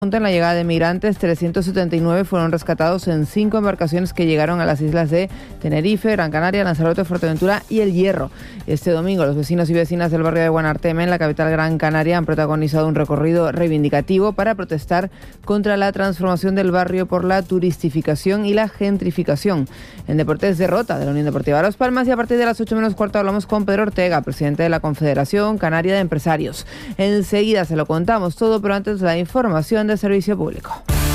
En la llegada de migrantes, 379 fueron rescatados en 5 embarcaciones que llegaron a las islas de Tenerife, Gran Canaria, Lanzarote, Fuerteventura y El Hierro. Este domingo, los vecinos y vecinas del barrio de Guanarteme, en la capital Gran Canaria, han protagonizado un recorrido reivindicativo para protestar contra la transformación del barrio por la turistificación y la gentrificación. En deportes, derrota de la Unión Deportiva Las Palmas, y a partir de las 8:15 hablamos con Pedro Ortega, presidente de la Confederación Canaria de Empresarios. Enseguida se lo contamos todo, pero antes la información de servicio público.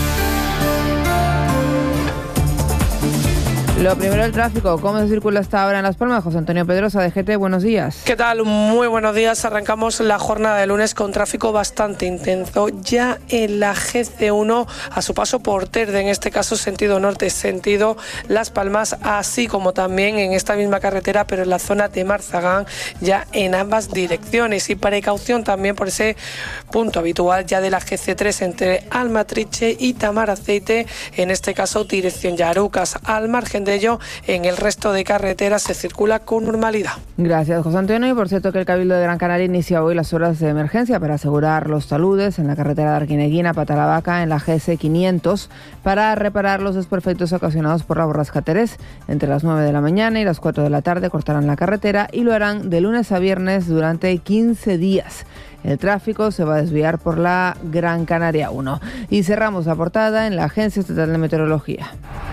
Lo primero, el tráfico. ¿Cómo se circula hasta ahora en Las Palmas? José Antonio Pedrosa, de GT, buenos días. ¿Qué tal? Muy buenos días. Arrancamos la jornada de lunes con tráfico bastante intenso ya en la GC1 a su paso por Terde, en este caso sentido norte, sentido Las Palmas, así como también en esta misma carretera, pero en la zona de Marzagán, ya en ambas direcciones. Y precaución también por ese punto habitual ya de la GC3 entre Almatriche y Tamaraceite, en este caso dirección Yarucas. Al margen de ello, en el resto de carreteras se circula con normalidad. Gracias, José Antonio. Y por cierto, que el Cabildo de Gran Canaria inicia hoy las horas de emergencia para asegurar los taludes en la carretera de Arquineguín a Patalavaca, en la GS 500, para reparar los desperfectos ocasionados por la borrasca Terés. Entre las 9 de la mañana y las 4 de la tarde cortarán la carretera y lo harán de lunes a viernes durante 15 días. El tráfico se va a desviar por la Gran Canaria 1. Y cerramos la portada en la Agencia Estatal de Meteorología.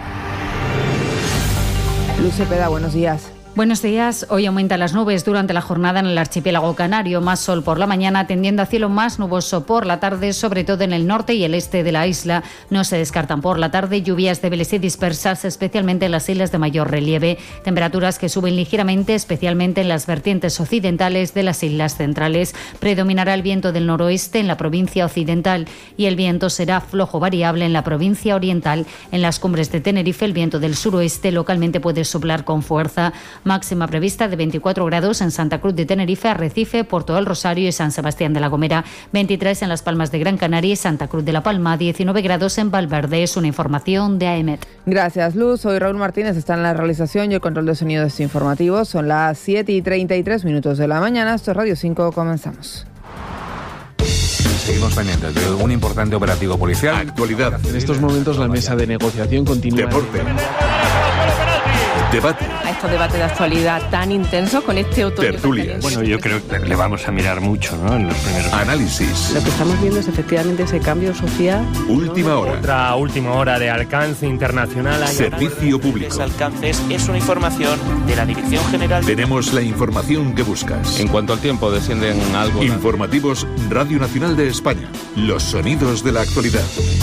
Luz Cepeda, buenos días. Buenos días. Hoy aumentan las nubes durante la jornada en el archipiélago canario. Más sol por la mañana, tendiendo a cielo más nuboso por la tarde, sobre todo en el norte y el este de la isla. No se descartan por la tarde lluvias débiles y dispersas, especialmente en las islas de mayor relieve. Temperaturas que suben ligeramente, especialmente en las vertientes occidentales de las islas centrales. Predominará el viento del noroeste en la provincia occidental y el viento será flojo variable en la provincia oriental. En las cumbres de Tenerife, el viento del suroeste localmente puede soplar con fuerza. Máxima prevista de 24 grados en Santa Cruz de Tenerife, Arrecife, Puerto del Rosario y San Sebastián de la Gomera, 23 en Las Palmas de Gran Canaria y Santa Cruz de la Palma, 19 grados en Valverde. Es una información de AEMET. Gracias, Luz. Soy Raúl Martínez, está en la realización y el control de sonido de este informativo. Son las 7:33 de la mañana. Esto es Radio 5, comenzamos. Seguimos pendientes de un importante operativo policial. Actualidad. En estos momentos la mesa de negociación continúa. Deporte. Debate. A estos debates de actualidad tan intensos con este otoño. Tertulias. Bueno, yo creo que le vamos a mirar mucho, ¿no? En los primeros análisis. Lo que estamos viendo es efectivamente ese cambio social. Última hora. Otra última hora de alcance internacional. Servicio público. Alcances es una información de la Dirección General. Tenemos la información que buscas. En cuanto al tiempo, descienden algo. Informativos Radio Nacional de España. Los sonidos de la actualidad.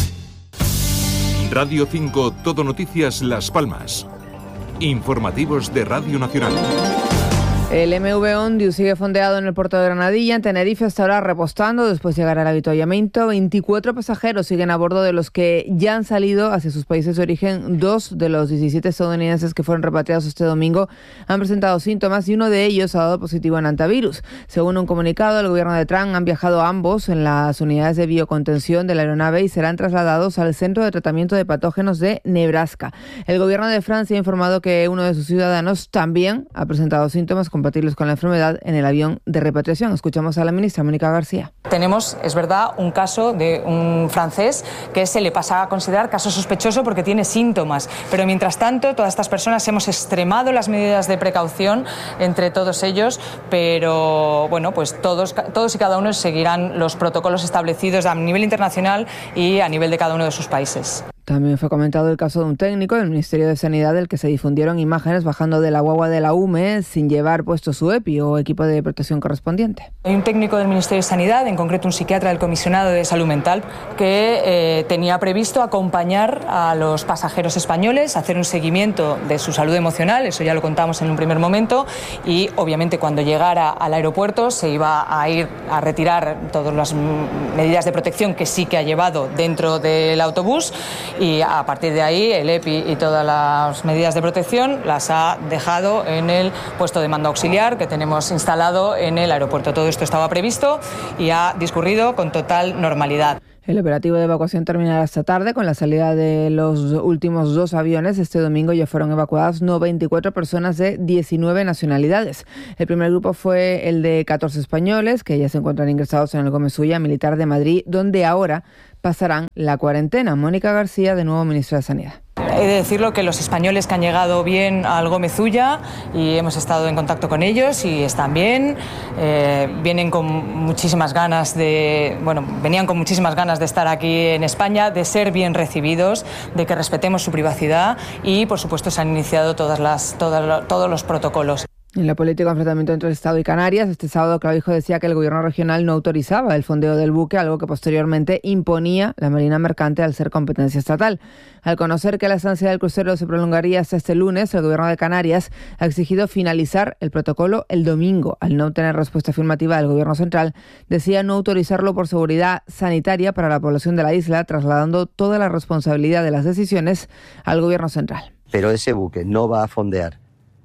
Radio 5, Todo Noticias Las Palmas. Informativos de Radio Nacional. El MV Ondiu sigue fondeado en el puerto de Granadilla, en Tenerife, hasta ahora repostando. Después llegará el avituallamiento. 24 pasajeros siguen a bordo, de los que ya han salido hacia sus países de origen. 2 de los 17 estadounidenses que fueron repatriados este domingo han presentado síntomas y uno de ellos ha dado positivo en antivirus. Según un comunicado del gobierno de Trump, han viajado ambos en las unidades de biocontención de la aeronave y serán trasladados al Centro de Tratamiento de Patógenos de Nebraska. El gobierno de Francia ha informado que uno de sus ciudadanos también ha presentado síntomas compatibles con la enfermedad en el avión de repatriación. Escuchamos a la ministra Mónica García. Tenemos, es verdad, un caso de un francés que se le pasa a considerar caso sospechoso porque tiene síntomas, pero mientras tanto todas estas personas hemos extremado las medidas de precaución entre todos ellos, pero bueno, pues todos y cada uno seguirán los protocolos establecidos a nivel internacional y a nivel de cada uno de sus países. También fue comentado el caso de un técnico del Ministerio de Sanidad, del que se difundieron imágenes bajando de la guagua de la UME sin llevar puesto su EPI o equipo de protección correspondiente. Hay un técnico del Ministerio de Sanidad, en concreto un psiquiatra del Comisionado de Salud Mental, que tenía previsto acompañar a los pasajeros españoles, hacer un seguimiento de su salud emocional, eso ya lo contamos en un primer momento, y obviamente cuando llegara al aeropuerto se iba a ir a retirar todas las medidas de protección que sí que ha llevado dentro del autobús, y a partir de ahí el EPI y todas las medidas de protección las ha dejado en el puesto de mando auxiliar que tenemos instalado en el aeropuerto. Todo esto estaba previsto y ha discurrido con total normalidad. El operativo de evacuación terminará esta tarde con la salida de los últimos 2 aviones. Este domingo ya fueron evacuadas 94 personas de 19 nacionalidades. El primer grupo fue el de 14 españoles que ya se encuentran ingresados en el Gómez Ulla Militar de Madrid, donde ahora pasarán la cuarentena. Mónica García, de nuevo ministra de Sanidad. He de decirlo que los españoles que han llegado bien al Gómez Ulla, y hemos estado en contacto con ellos y están bien, vienen con muchísimas ganas venían con muchísimas ganas de estar aquí en España, de ser bien recibidos, de que respetemos su privacidad y, por supuesto, se han iniciado todos los protocolos. En la política de enfrentamiento entre el Estado y Canarias, este sábado Clavijo decía que el gobierno regional no autorizaba el fondeo del buque, algo que posteriormente imponía la Marina Mercante al ser competencia estatal. Al conocer que la estancia del crucero se prolongaría hasta este lunes, el gobierno de Canarias ha exigido finalizar el protocolo el domingo. Al no obtener respuesta afirmativa del gobierno central, decía no autorizarlo por seguridad sanitaria para la población de la isla, trasladando toda la responsabilidad de las decisiones al gobierno central. Pero ese buque no va a fondear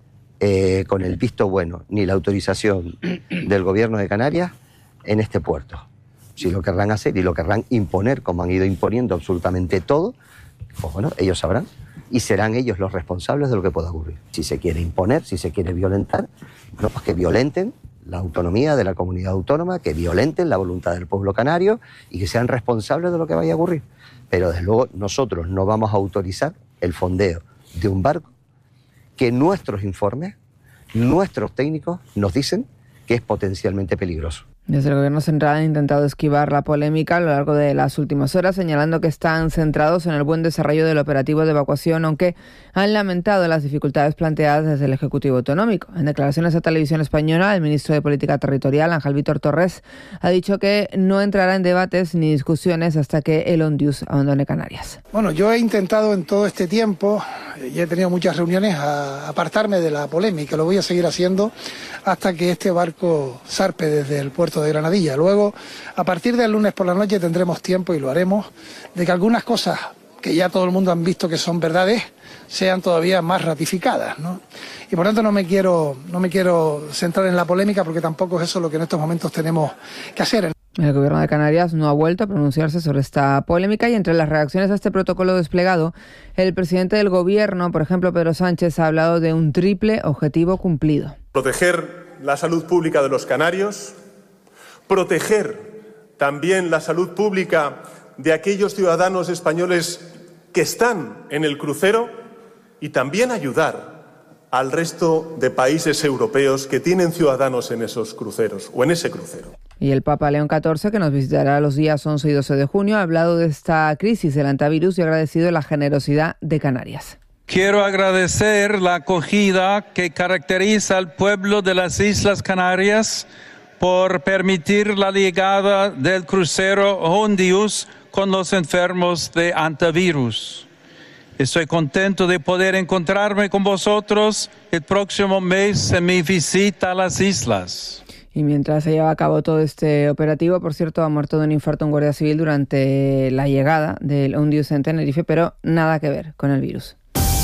con el visto bueno ni la autorización del gobierno de Canarias en este puerto. Si lo querrán hacer y lo querrán imponer, como han ido imponiendo absolutamente todo, pues bueno, ellos sabrán y serán ellos los responsables de lo que pueda ocurrir. Si se quiere imponer, si se quiere violentar, bueno, pues que violenten la autonomía de la comunidad autónoma, que violenten la voluntad del pueblo canario y que sean responsables de lo que vaya a ocurrir. Pero desde luego nosotros no vamos a autorizar el fondeo de un barco que nuestros informes, nuestros técnicos nos dicen que es potencialmente peligroso. Desde el Gobierno central han intentado esquivar la polémica a lo largo de las últimas horas, señalando que están centrados en el buen desarrollo del operativo de evacuación, aunque han lamentado las dificultades planteadas desde el Ejecutivo Autonómico. En declaraciones a Televisión Española, el ministro de Política Territorial, Ángel Víctor Torres, ha dicho que no entrará en debates ni discusiones hasta que el Ondius abandone Canarias. Bueno, yo he intentado en todo este tiempo, y he tenido muchas reuniones, a apartarme de la polémica. Lo voy a seguir haciendo hasta que este barco zarpe desde el puerto de Granadilla. Luego, a partir del lunes por la noche tendremos tiempo, y lo haremos, de que algunas cosas que ya todo el mundo han visto que son verdades sean todavía más ratificadas, ¿no? Y por tanto no me quiero centrar en la polémica, porque tampoco es eso lo que en estos momentos tenemos que hacer. El Gobierno de Canarias no ha vuelto a pronunciarse sobre esta polémica, y entre las reacciones a este protocolo desplegado, el presidente del Gobierno, por ejemplo Pedro Sánchez, ha hablado de un triple objetivo cumplido. Proteger la salud pública de los canarios, proteger también la salud pública de aquellos ciudadanos españoles que están en el crucero, y también ayudar al resto de países europeos que tienen ciudadanos en esos cruceros o en ese crucero. Y el Papa León XIV, que nos visitará los días 11 y 12 de junio, ha hablado de esta crisis del antivirus y ha agradecido la generosidad de Canarias. Quiero agradecer la acogida que caracteriza al pueblo de las Islas Canarias por permitir la llegada del crucero Ondius con los enfermos de antivirus. Estoy contento de poder encontrarme con vosotros el próximo mes en mi visita a las islas. Y mientras se lleva a cabo todo este operativo, por cierto, ha muerto de un infarto un guardia civil durante la llegada del Ondius en Tenerife, pero nada que ver con el virus.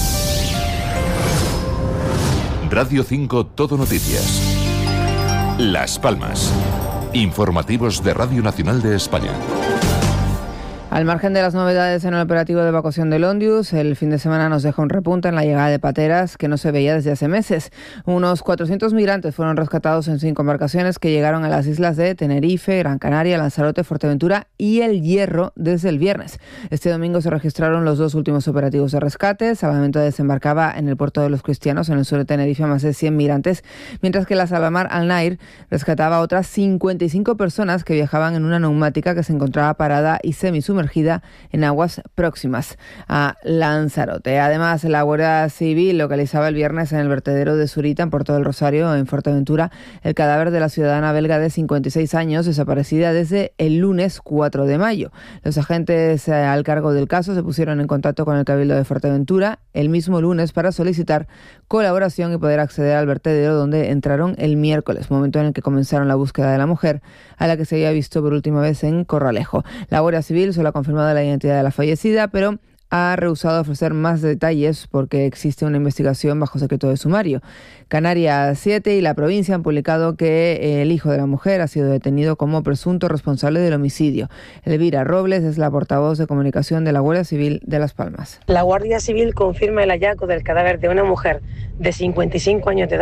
Radio 5 Todo Noticias. Las Palmas. Informativos de Radio Nacional de España. Al margen de las novedades en el operativo de evacuación del Ondius, el fin de semana nos deja un repunte en la llegada de pateras que no se veía desde hace meses. Unos 400 migrantes fueron rescatados en 5 embarcaciones que llegaron a las islas de Tenerife, Gran Canaria, Lanzarote, Fuerteventura y El Hierro desde el viernes. Este domingo se registraron los 2 últimos operativos de rescate. Salvamento desembarcaba en el puerto de los Cristianos, en el sur de Tenerife, a más de 100 migrantes, mientras que la Salvamar Al Nair rescataba a otras 55 personas que viajaban en una neumática que se encontraba parada y semisumergida en aguas próximas a Lanzarote. Además, la Guardia Civil localizaba el viernes en el vertedero de Zurita, en Puerto del Rosario, en Fuerteventura, el cadáver de la ciudadana belga de 56 años, desaparecida desde el lunes 4 de mayo. Los agentes al cargo del caso se pusieron en contacto con el Cabildo de Fuerteventura el mismo lunes para solicitar colaboración y poder acceder al vertedero, donde entraron el miércoles, momento en el que comenzaron la búsqueda de la mujer, a la que se había visto por última vez en Corralejo. La Guardia Civil solo ha confirmado la identidad de la fallecida, pero ha rehusado ofrecer más detalles porque existe una investigación bajo secreto de sumario. Canarias 7 y la provincia han publicado que el hijo de la mujer ha sido detenido como presunto responsable del homicidio. Elvira Robles es la portavoz de comunicación de la Guardia Civil de Las Palmas. La Guardia Civil confirma el hallazgo del cadáver de una mujer de 55 años de edad,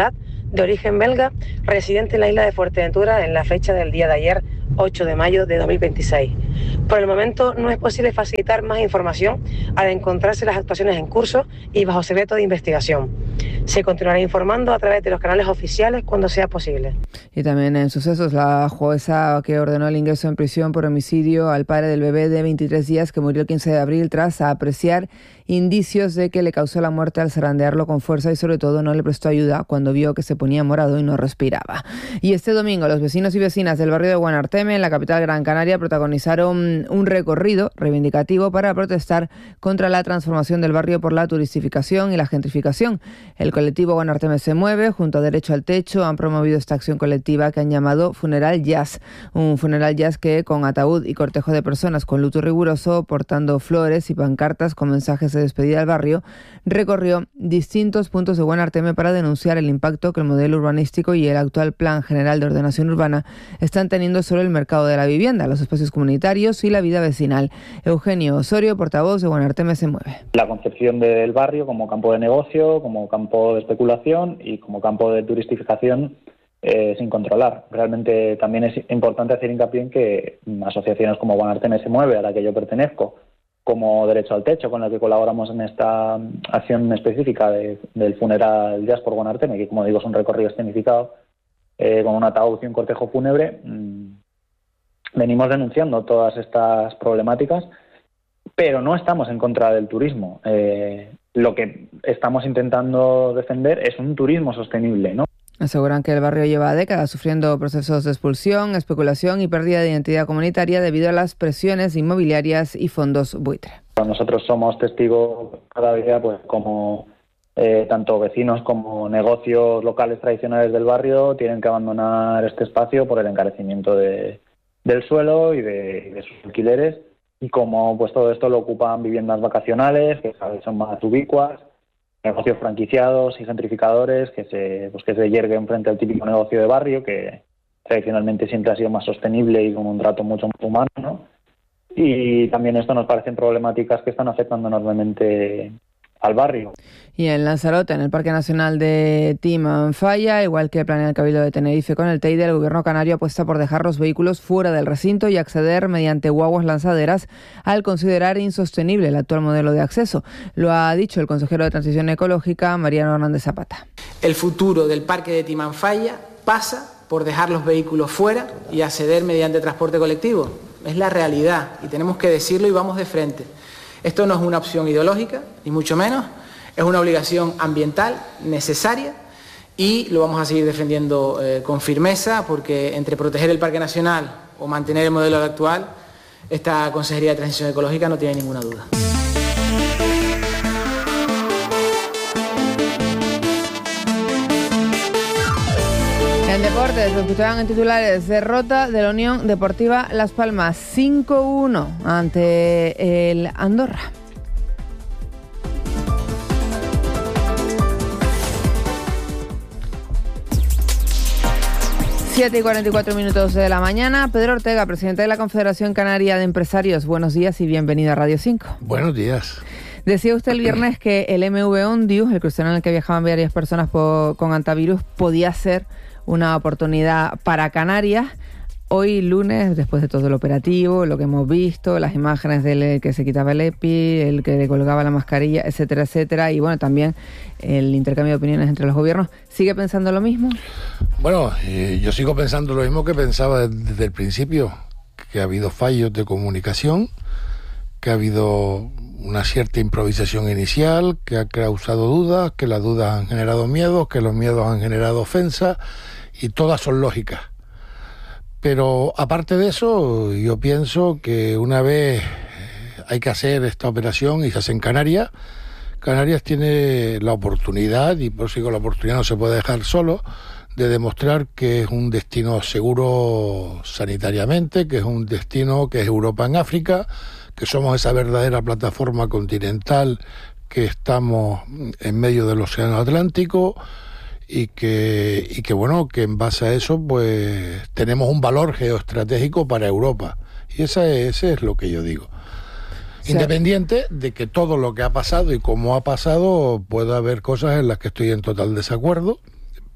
de origen belga, residente en la isla de Fuerteventura en la fecha del día de ayer, 8 de mayo de 2026. Por el momento no es posible facilitar más información al encontrarse las actuaciones en curso y bajo secreto de investigación. Se continuará informando a través de los canales oficiales cuando sea posible. Y también en sucesos, la jueza que ordenó el ingreso en prisión por homicidio al padre del bebé de 23 días que murió el 15 de abril tras apreciar indicios de que le causó la muerte al zarandearlo con fuerza y sobre todo no le prestó ayuda cuando vio que se ponía morado y no respiraba. Y este domingo los vecinos y vecinas del barrio de Guanarteme, en la capital Gran Canaria, protagonizaron un recorrido reivindicativo para protestar contra la transformación del barrio por la turistificación y la gentrificación. El colectivo Guanarteme se mueve, junto a Derecho al Techo, han promovido esta acción colectiva que han llamado Funeral Jazz. Un funeral jazz que, con ataúd y cortejo de personas con luto riguroso, portando flores y pancartas con mensajes de despedida al barrio, recorrió distintos puntos de Guanarteme para denunciar el impacto que el modelo urbanístico y el actual Plan General de Ordenación Urbana están teniendo sobre el mercado de la vivienda, los espacios comunitarios y la vida vecinal. Eugenio Osorio, portavoz de Guanarteme se mueve. La concepción del barrio como campo de negocio, como campo de especulación y como campo de turistificación sin controlar. Realmente también es importante hacer hincapié en que asociaciones como Guanarteme se mueve, a la que yo pertenezco, como Derecho al Techo, con el que colaboramos en esta acción específica del funeral jazz por Guanarteme, que como digo es un recorrido escenificado con un ataúd y un cortejo fúnebre. Venimos denunciando todas estas problemáticas, pero no estamos en contra del turismo. Lo que estamos intentando defender es un turismo sostenible, ¿no? Aseguran que el barrio lleva décadas sufriendo procesos de expulsión, especulación y pérdida de identidad comunitaria debido a las presiones inmobiliarias y fondos buitre. Nosotros somos testigos cada día, pues como tanto vecinos como negocios locales tradicionales del barrio tienen que abandonar este espacio por el encarecimiento del suelo y de sus alquileres, y como pues todo esto lo ocupan viviendas vacacionales que cada vez son más ubicuas, negocios franquiciados y gentrificadores que se yerguen frente al típico negocio de barrio que tradicionalmente siempre ha sido más sostenible y con un trato mucho más humano, ¿no? Y también esto nos parecen problemáticas que están afectando enormemente al barrio. Y en Lanzarote, en el Parque Nacional de Timanfaya, igual que planea el Cabildo de Tenerife con el Teide, el gobierno canario apuesta por dejar los vehículos fuera del recinto y acceder mediante guaguas lanzaderas al considerar insostenible el actual modelo de acceso. Lo ha dicho el consejero de Transición Ecológica, Mariano Hernández Zapata. El futuro del Parque de Timanfaya pasa por dejar los vehículos fuera y acceder mediante transporte colectivo. Es la realidad y tenemos que decirlo y vamos de frente. Esto no es una opción ideológica, ni mucho menos, es una obligación ambiental necesaria y lo vamos a seguir defendiendo con firmeza, porque entre proteger el Parque Nacional o mantener el modelo actual, esta Consejería de Transición Ecológica no tiene ninguna duda. En deportes, lo escuchaban en titulares: derrota de la Unión Deportiva Las Palmas 5-1 ante el Andorra. Siete y 44 minutos de la mañana. Pedro Ortega, presidente de la Confederación Canaria de Empresarios, buenos días y bienvenido a Radio 5. Buenos días. Decía usted el viernes que el MV Ondius, el crucero en el que viajaban varias personas con antivirus, podía ser una oportunidad para Canarias. Hoy lunes, después de todo el operativo, lo que hemos visto, las imágenes del que se quitaba el EPI, el que le colgaba la mascarilla, etcétera, etcétera, y bueno, también el intercambio de opiniones entre los gobiernos, ¿sigue pensando lo mismo? Bueno, yo sigo pensando lo mismo que pensaba desde el principio, que ha habido fallos de comunicación, que ha habido una cierta improvisación inicial, que ha causado dudas, que las dudas han generado miedos, que los miedos han generado ofensas, y todas son lógicas. Pero aparte de eso, yo pienso que una vez hay que hacer esta operación y se hace en Canarias, Canarias tiene la oportunidad, y por eso digo, la oportunidad no se puede dejar solo, de demostrar que es un destino seguro sanitariamente, que es un destino que es Europa en África, que somos esa verdadera plataforma continental, que estamos en medio del Océano Atlántico, y que bueno, que en base a eso pues tenemos un valor geoestratégico para Europa, y ese es lo que yo digo. Sí. Independiente de que todo lo que ha pasado y cómo ha pasado, pueda haber cosas en las que estoy en total desacuerdo,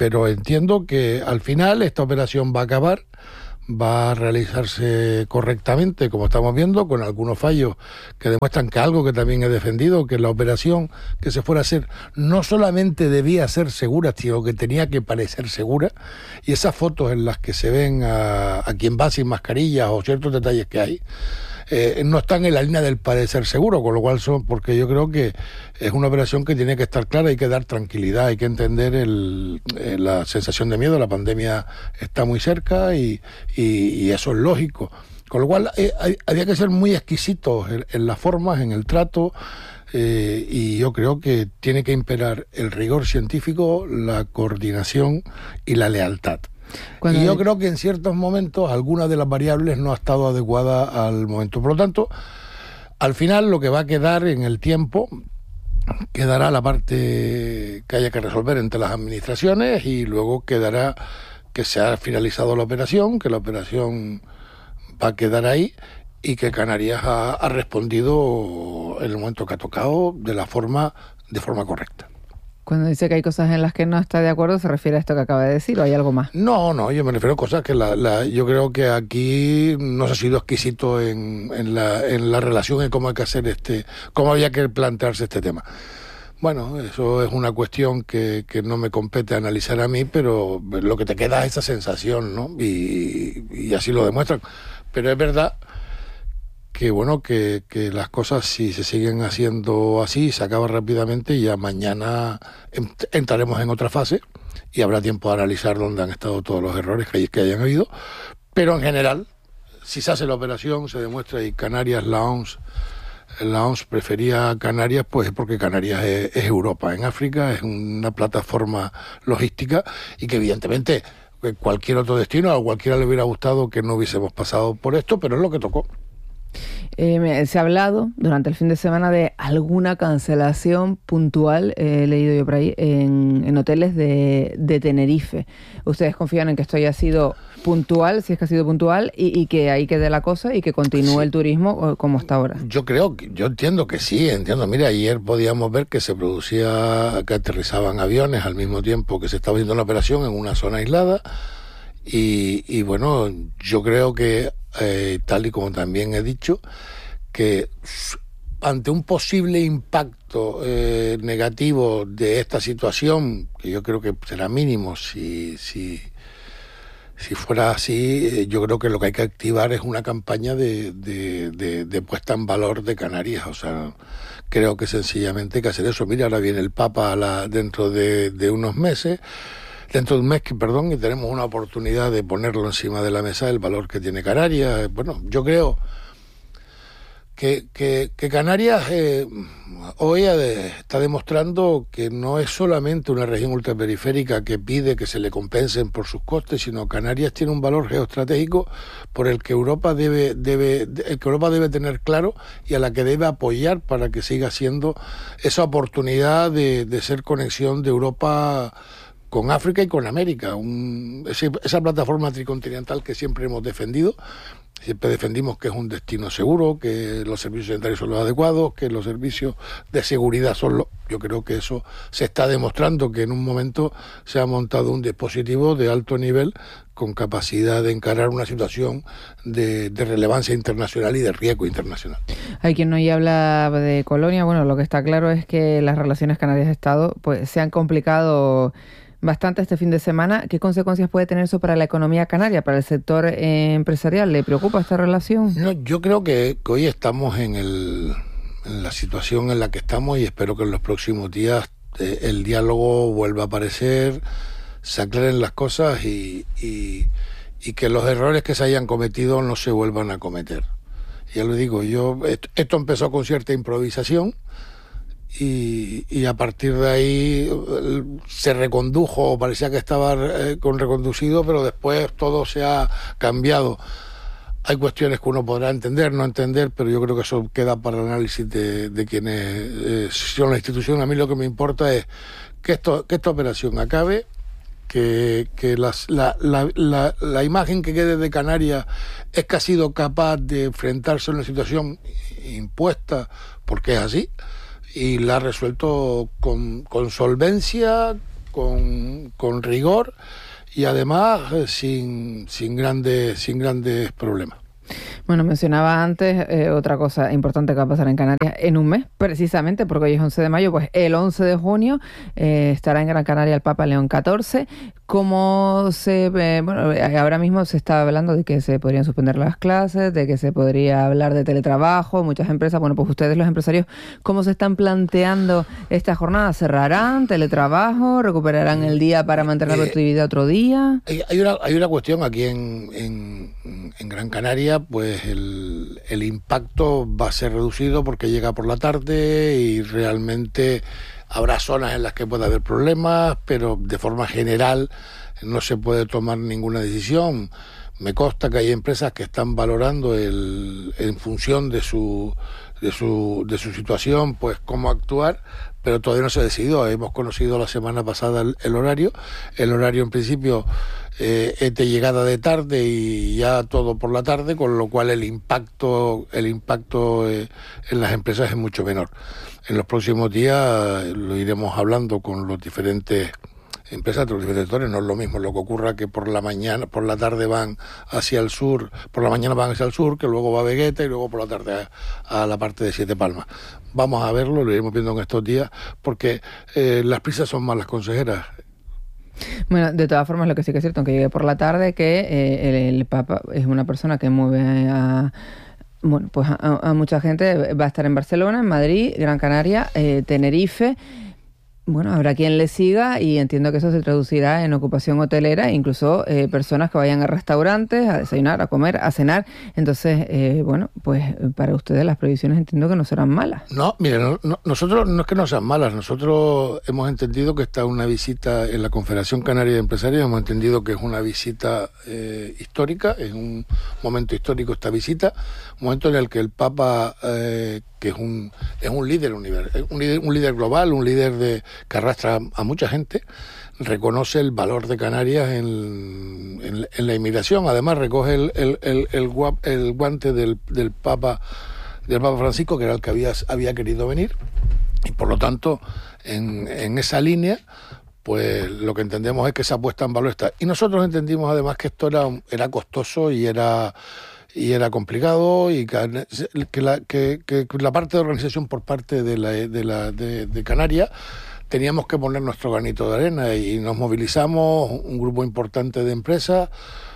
pero entiendo que al final esta operación va a acabar, va a realizarse correctamente, como estamos viendo, con algunos fallos que demuestran que algo que también he defendido, que la operación que se fuera a hacer no solamente debía ser segura, sino que tenía que parecer segura, y esas fotos en las que se ven a quien va sin mascarilla o ciertos detalles que hay, no están en la línea del parecer seguro, con lo cual porque yo creo que es una operación que tiene que estar clara, hay que dar tranquilidad, hay que entender la sensación de miedo. La pandemia está muy cerca y eso es lógico, con lo cual había que ser muy exquisitos en las formas, en el trato, y yo creo que tiene que imperar el rigor científico, la coordinación y la lealtad. Y yo creo que en ciertos momentos alguna de las variables no ha estado adecuada al momento. Por lo tanto, al final lo que va a quedar en el tiempo, quedará la parte que haya que resolver entre las administraciones, y luego quedará que se ha finalizado la operación, que la operación va a quedar ahí y que Canarias ha respondido en el momento que ha tocado de forma correcta. Cuando dice que hay cosas en las que no está de acuerdo, ¿se refiere a esto que acaba de decir o hay algo más? No, yo me refiero a cosas que yo creo que aquí no se ha sido exquisito en la relación, en cómo hay que hacer cómo había que plantearse este tema. Bueno, eso es una cuestión que no me compete analizar a mí, pero lo que te queda es esa sensación, ¿no? Y así lo demuestran. Pero es verdad que bueno, que las cosas, si se siguen haciendo así, se acaba rápidamente, y ya mañana entraremos en otra fase y habrá tiempo de analizar dónde han estado todos los errores que hayan habido. Pero en general, si se hace la operación, se demuestra, y Canarias, la OMS prefería Canarias, pues es porque Canarias es Europa en África, es una plataforma logística, y que evidentemente cualquier otro destino, a cualquiera le hubiera gustado que no hubiésemos pasado por esto, pero es lo que tocó. Se ha hablado durante el fin de semana de alguna cancelación puntual, he leído yo por ahí, en hoteles de Tenerife. ¿Ustedes confían en que esto haya sido puntual, si es que ha sido puntual, y que ahí quede la cosa y que continúe el turismo como hasta ahora? Yo entiendo que sí, Mira, ayer podíamos ver que que aterrizaban aviones al mismo tiempo que se estaba haciendo una operación en una zona aislada, y bueno, yo creo que tal y como también he dicho, que ante un posible impacto negativo de esta situación, que yo creo que será mínimo si fuera así, yo creo que lo que hay que activar es una campaña de puesta en valor de Canarias. O sea, creo que sencillamente hay que hacer eso. Mira, ahora viene el Papa dentro de unos meses, dentro de un mes, y tenemos una oportunidad de ponerlo encima de la mesa, el valor que tiene Canarias. Bueno, yo creo que Canarias hoy está demostrando que no es solamente una región ultraperiférica que pide que se le compensen por sus costes, sino Canarias tiene un valor geoestratégico por el que Europa debe tener claro, y a la que debe apoyar para que siga siendo esa oportunidad de ser conexión de Europa con África y con América, esa plataforma tricontinental que siempre hemos defendido. Siempre defendimos que es un destino seguro, que los servicios sanitarios son los adecuados, que los servicios de seguridad son los... Yo creo que eso se está demostrando, que en un momento se ha montado un dispositivo de alto nivel con capacidad de encarar una situación de relevancia internacional y de riesgo internacional. Hay quien hoy habla de colonia. Bueno, lo que está claro es que las relaciones Canarias-Estado pues se han complicado bastante este fin de semana. ¿Qué consecuencias puede tener eso para la economía canaria, para el sector empresarial? ¿Le preocupa esta relación? No, yo creo que hoy estamos en la situación en la que estamos, y espero que en los próximos días el diálogo vuelva a aparecer, se aclaren las cosas y que los errores que se hayan cometido no se vuelvan a cometer. Ya lo digo, esto empezó con cierta improvisación, y a partir de ahí se recondujo, parecía que estaba reconducido, pero después todo se ha cambiado. Hay cuestiones que uno podrá entender, no entender, pero yo creo que eso queda para el análisis de quienes son la institución. A mí lo que me importa es que esta operación acabe, que la imagen que quede de Canarias es que ha sido capaz de enfrentarse a una situación impuesta, porque es así, y la ha resuelto con solvencia, con rigor y además sin grandes problemas. Bueno, mencionaba antes otra cosa importante que va a pasar en Canarias en un mes, precisamente, porque hoy es 11 de mayo, pues el 11 de junio estará en Gran Canaria el Papa León XIV. Como ahora mismo se está hablando de que se podrían suspender las clases, de que se podría hablar de teletrabajo, muchas empresas, bueno, pues ustedes los empresarios, ¿cómo se están planteando esta jornada? ¿Cerrarán teletrabajo? ¿Recuperarán el día para mantener la actividad otro día? Hay una cuestión aquí en Gran Canaria, pues el impacto va a ser reducido porque llega por la tarde y realmente habrá zonas en las que puede haber problemas, pero de forma general no se puede tomar ninguna decisión. Me consta que hay empresas que están valorando en función de su situación, pues cómo actuar, pero todavía no se ha decidido. Hemos conocido la semana pasada el horario. El horario en principio es de llegada de tarde y ya todo por la tarde, con lo cual el impacto en las empresas es mucho menor. En los próximos días lo iremos hablando con los diferentes empresas, los diferentes sectores. No es lo mismo lo que ocurra que por la tarde van hacia el sur, por la mañana van hacia el sur, que luego va a Vegueta y luego por la tarde a la parte de Siete Palmas. Vamos a verlo, lo iremos viendo en estos días, porque las prisas son malas consejeras. Bueno, de todas formas, lo que sí que es cierto, aunque llegue por la tarde, que el Papa es una persona que mueve a mucha gente. Va a estar en Barcelona, en Madrid, Gran Canaria, Tenerife. Bueno, habrá quien le siga y entiendo que eso se traducirá en ocupación hotelera, incluso personas que vayan a restaurantes a desayunar, a comer, a cenar. Entonces, pues para ustedes las previsiones entiendo que no serán malas. No, mire, nosotros no es que no sean malas, nosotros hemos entendido que esta es una visita en la Confederación Canaria de Empresarios, hemos entendido que es una visita histórica, es un momento histórico esta visita, un momento en el que el Papa, que es un líder un líder global, un líder que arrastra a mucha gente, reconoce el valor de Canarias en la inmigración. Además recoge el guante del Papa Francisco, que era el que había querido venir, y por lo tanto en esa línea pues lo que entendemos es que esa puesta en valor está. Y nosotros entendimos además que esto era costoso y era complicado, y que la parte de organización por parte de Canarias teníamos que poner nuestro granito de arena, y nos movilizamos un grupo importante de empresas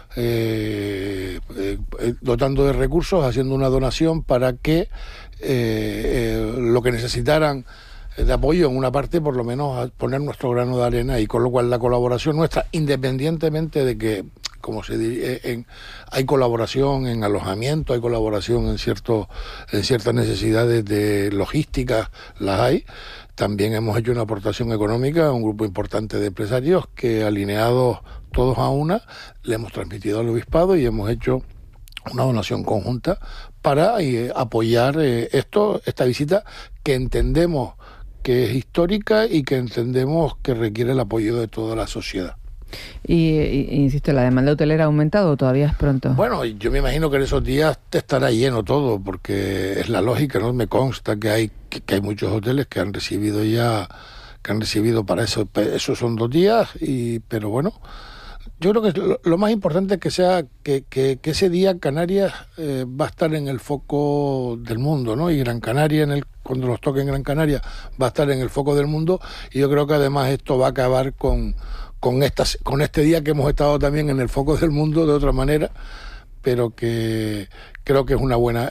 dotando de recursos, haciendo una donación para que lo que necesitaran de apoyo en una parte, por lo menos a poner nuestro grano de arena, y con lo cual la colaboración nuestra, independientemente de que, como se dice, hay colaboración en alojamiento, hay colaboración en ciertas necesidades de logística, las hay. También hemos hecho una aportación económica a un grupo importante de empresarios que, alineados todos a una, le hemos transmitido al obispado y hemos hecho una donación conjunta para apoyar esta visita, que entendemos que es histórica y que entendemos que requiere el apoyo de toda la sociedad. Y insisto, ¿la demanda hotelera ha aumentado o todavía es pronto? Bueno, yo me imagino que en esos días te estará lleno todo, porque es la lógica, ¿no? Me consta que hay muchos hoteles que han recibido para eso. Esos son 2 días, pero bueno, yo creo que lo más importante es que ese día Canarias va a estar en el foco del mundo, ¿no? Y Gran Canaria, cuando nos toque en Gran Canaria, va a estar en el foco del mundo, y yo creo que además esto va a acabar con este día que hemos estado también en el foco del mundo de otra manera, pero que creo que es una buena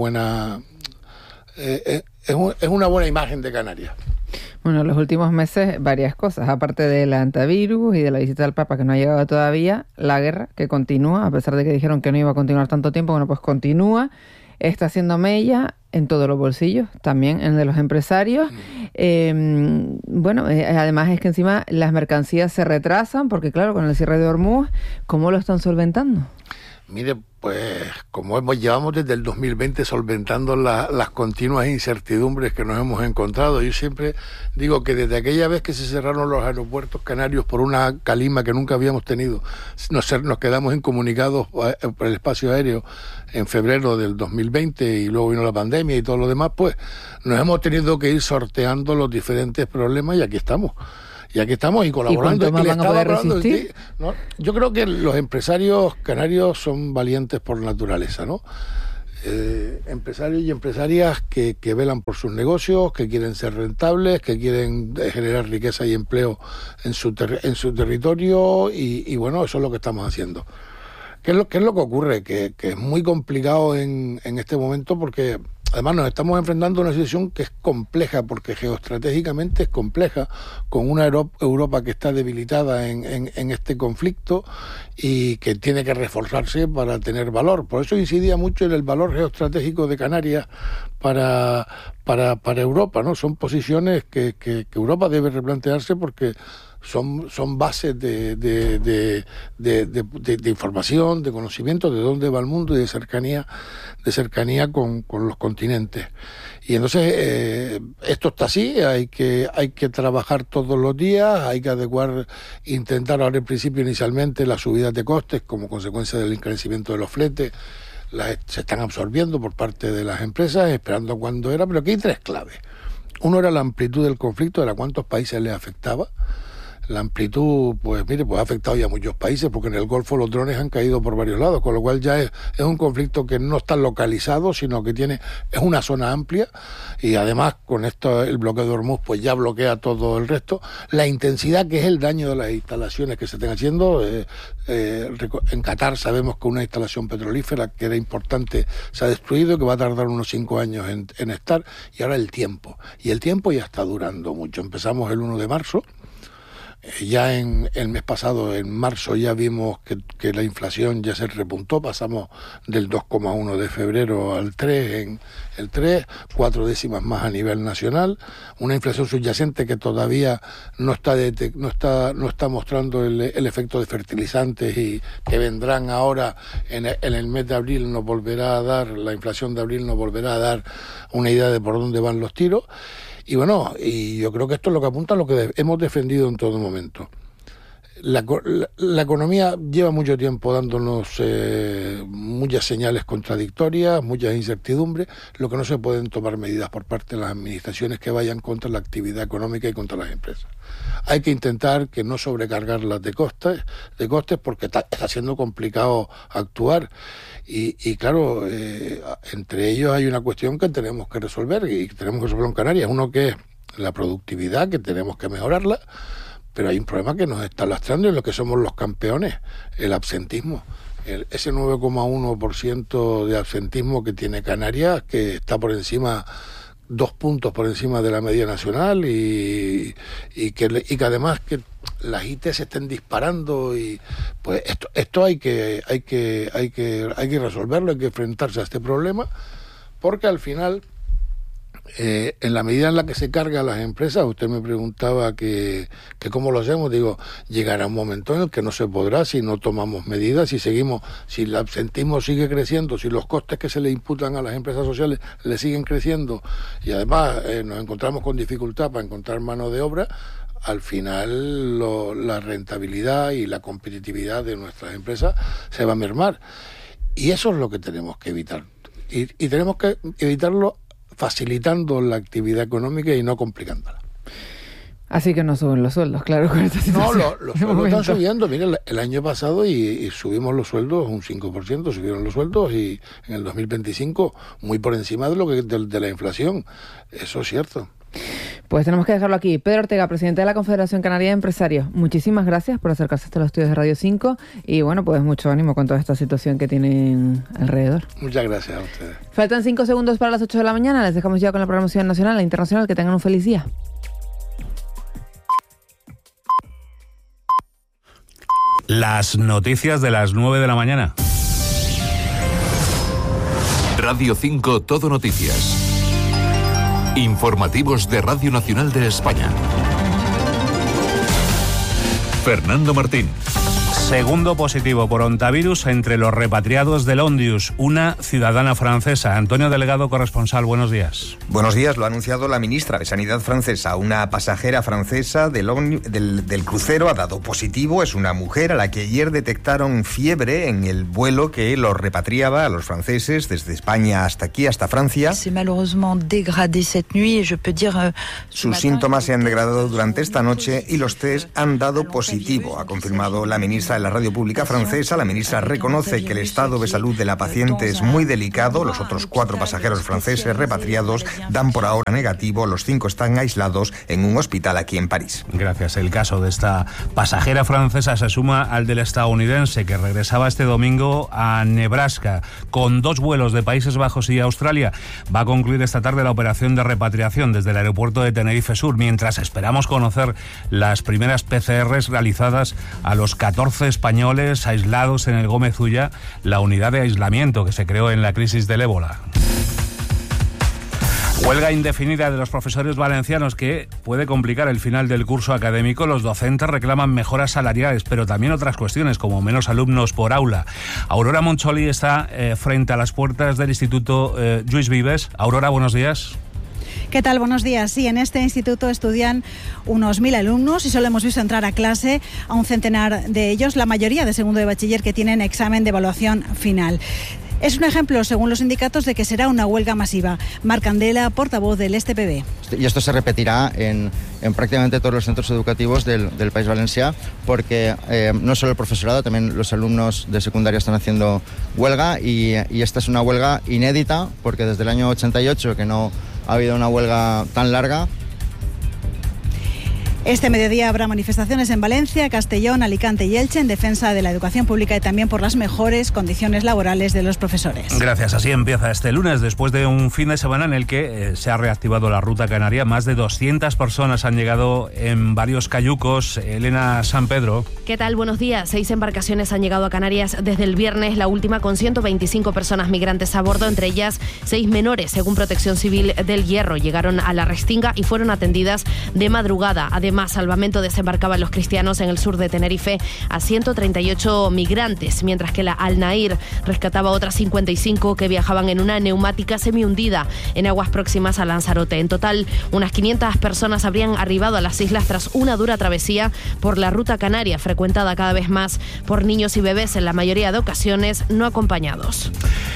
imagen de Canarias. Bueno, en los últimos meses varias cosas, aparte del antivirus y de la visita del Papa que no ha llegado todavía, la guerra que continúa, a pesar de que dijeron que no iba a continuar tanto tiempo, bueno, pues continúa, está haciendo mella en todos los bolsillos, también en el de los empresarios. Además es que encima las mercancías se retrasan, porque claro, con el cierre de Hormuz, ¿cómo lo están solventando? Mire, pues como llevamos desde el 2020 solventando las continuas incertidumbres que nos hemos encontrado. Yo siempre digo que desde aquella vez que se cerraron los aeropuertos canarios por una calima que nunca habíamos tenido, nos quedamos incomunicados por el espacio aéreo en febrero del 2020, y luego vino la pandemia y todo lo demás, pues nos hemos tenido que ir sorteando los diferentes problemas, y aquí estamos. Y aquí estamos y colaborando. ¿Y cuánto más van a poder resistir? ¿No? Yo creo que los empresarios canarios son valientes por naturaleza, ¿no? Empresarios y empresarias que velan por sus negocios, que quieren ser rentables, que quieren generar riqueza y empleo en su territorio y bueno, eso es lo que estamos haciendo. ¿Qué es lo que ocurre? Que es muy complicado en este momento porque además nos estamos enfrentando a una situación que es compleja, porque geoestratégicamente es compleja, con una Europa que está debilitada en este conflicto y que tiene que reforzarse para tener valor. Por eso incidía mucho en el valor geoestratégico de Canarias para Europa, ¿no? Son posiciones que Europa debe replantearse porque son bases de información, de conocimiento de dónde va el mundo y de cercanía con los continentes. Y entonces esto está así, hay que trabajar todos los días, hay que adecuar, intentar ahora en principio inicialmente las subidas de costes como consecuencia del encarecimiento de los fletes, se están absorbiendo por parte de las empresas, esperando cuándo era, pero aquí hay tres claves. Uno era la amplitud del conflicto, era cuántos países les afectaba. La amplitud, pues mire, pues ha afectado ya a muchos países, porque en el Golfo los drones han caído por varios lados, con lo cual ya es un conflicto que no está localizado, sino que es una zona amplia, y además con esto el bloqueo de Hormuz pues ya bloquea todo el resto. La intensidad, que es el daño de las instalaciones que se estén haciendo, en Qatar sabemos que una instalación petrolífera que era importante se ha destruido, que va a tardar unos 5 años en estar, y ahora el tiempo ya está durando mucho. Empezamos el 1 de marzo, ya en el mes pasado, en marzo, ya vimos que la inflación ya se repuntó, pasamos del 2,1 de febrero al 3, 4 décimas más a nivel nacional, una inflación subyacente que todavía no está mostrando el efecto de fertilizantes y que vendrán ahora en el mes de abril, la inflación de abril nos volverá a dar una idea de por dónde van los tiros. Y bueno, y yo creo que esto es lo que apunta a lo que hemos defendido en todo momento. La economía lleva mucho tiempo dándonos muchas señales contradictorias, muchas incertidumbres, lo que no se pueden tomar medidas por parte de las administraciones que vayan contra la actividad económica y contra las empresas. Hay que intentar que no sobrecargarlas de costes porque está siendo complicado actuar. Y claro, entre ellos hay una cuestión que tenemos que resolver y tenemos que resolver en Canarias. Uno que es la productividad, que tenemos que mejorarla, pero hay un problema que nos está lastrando y en lo que somos los campeones, el absentismo. Ese 9,1% de absentismo que tiene Canarias, que está por encima, 2 puntos por encima de la media nacional y que además que las IT se estén disparando y pues esto hay que resolverlo, hay que enfrentarse a este problema, porque al final en la medida en la que se carga a las empresas, usted me preguntaba que cómo lo hacemos, digo, llegará un momento en el que no se podrá si no tomamos medidas, si el absentismo sigue creciendo, si los costes que se le imputan a las empresas sociales le siguen creciendo y además nos encontramos con dificultad para encontrar mano de obra. Al final la rentabilidad y la competitividad de nuestras empresas se va a mermar. Y eso es lo que tenemos que evitar. Y tenemos que evitarlo facilitando la actividad económica y no complicándola. Así que no suben los sueldos, claro, con esta situación. No, los sueldos están subiendo. Mira, el año pasado y subimos los sueldos un 5%, subieron los sueldos, y en el 2025 muy por encima de la inflación. Eso es cierto. Pues tenemos que dejarlo aquí. Pedro Ortega, presidente de la Confederación Canaria de Empresarios, muchísimas gracias por acercarse hasta los estudios de Radio 5 y bueno, pues mucho ánimo con toda esta situación que tienen alrededor. Muchas gracias a ustedes. Faltan 5 segundos para las 8 de la mañana, les dejamos ya con la programación nacional e internacional. Que tengan un feliz día. Las noticias de las 9 de la mañana. Radio 5 Todo Noticias. Informativos de Radio Nacional de España. Fernando Martín. Segundo positivo por ontavirus entre los repatriados del Ondius, una ciudadana francesa. Antonio Delgado, corresponsal, buenos días. Buenos días, lo ha anunciado la ministra de Sanidad francesa. Una pasajera francesa del crucero ha dado positivo. Es una mujer a la que ayer detectaron fiebre en el vuelo que los repatriaba a los franceses desde España hasta aquí, hasta Francia. Sus síntomas se han degradado durante esta noche y los test han dado positivo, ha confirmado la ministra de la radio pública francesa. La ministra reconoce que el estado de salud de la paciente es muy delicado. Los otros 4 pasajeros franceses repatriados dan por ahora negativo. Los 5 están aislados en un hospital aquí en París. Gracias. El caso de esta pasajera francesa se suma al del estadounidense que regresaba este domingo a Nebraska con 2 vuelos de Países Bajos y Australia. Va a concluir esta tarde la operación de repatriación desde el aeropuerto de Tenerife Sur, mientras esperamos conocer las primeras PCRs realizadas a los 14 españoles aislados en el Gómez Ulla, la unidad de aislamiento que se creó en la crisis del ébola. Huelga indefinida de los profesores valencianos que puede complicar el final del curso académico. Los docentes reclaman mejoras salariales, pero también otras cuestiones como menos alumnos por aula. Aurora Moncholi está frente a las puertas del Instituto Lluís Vives. Aurora, buenos días. ¿Qué tal? Buenos días. Sí, en este instituto estudian unos 1.000 alumnos y solo hemos visto entrar a clase a un centenar de ellos, la mayoría de segundo de bachiller que tienen examen de evaluación final. Es un ejemplo, según los sindicatos, de que será una huelga masiva. Marc Candela, portavoz del STPB. Y esto se repetirá en prácticamente todos los centros educativos del País Valencià, porque no solo el profesorado, también los alumnos de secundaria están haciendo huelga y esta es una huelga inédita, porque desde el año 88 que no ha habido una huelga tan larga. Este mediodía habrá manifestaciones en Valencia, Castellón, Alicante y Elche en defensa de la educación pública y también por las mejores condiciones laborales de los profesores. Gracias. Así empieza este lunes, después de un fin de semana en el que se ha reactivado la ruta canaria. Más de 200 personas han llegado en varios cayucos. Elena San Pedro. ¿Qué tal? Buenos días. 6 embarcaciones han llegado a Canarias desde el viernes, la última con 125 personas migrantes a bordo, entre ellas 6 menores, según Protección Civil del Hierro. Llegaron a la Restinga y fueron atendidas de madrugada. Además, Salvamento desembarcaba Los Cristianos en el sur de Tenerife a 138 migrantes, mientras que la Al Nair rescataba a otras 55 que viajaban en una neumática semihundida en aguas próximas a Lanzarote. En total, unas 500 personas habrían arribado a las islas tras una dura travesía por la ruta canaria, frecuentada cada vez más por niños y bebés, en la mayoría de ocasiones no acompañados.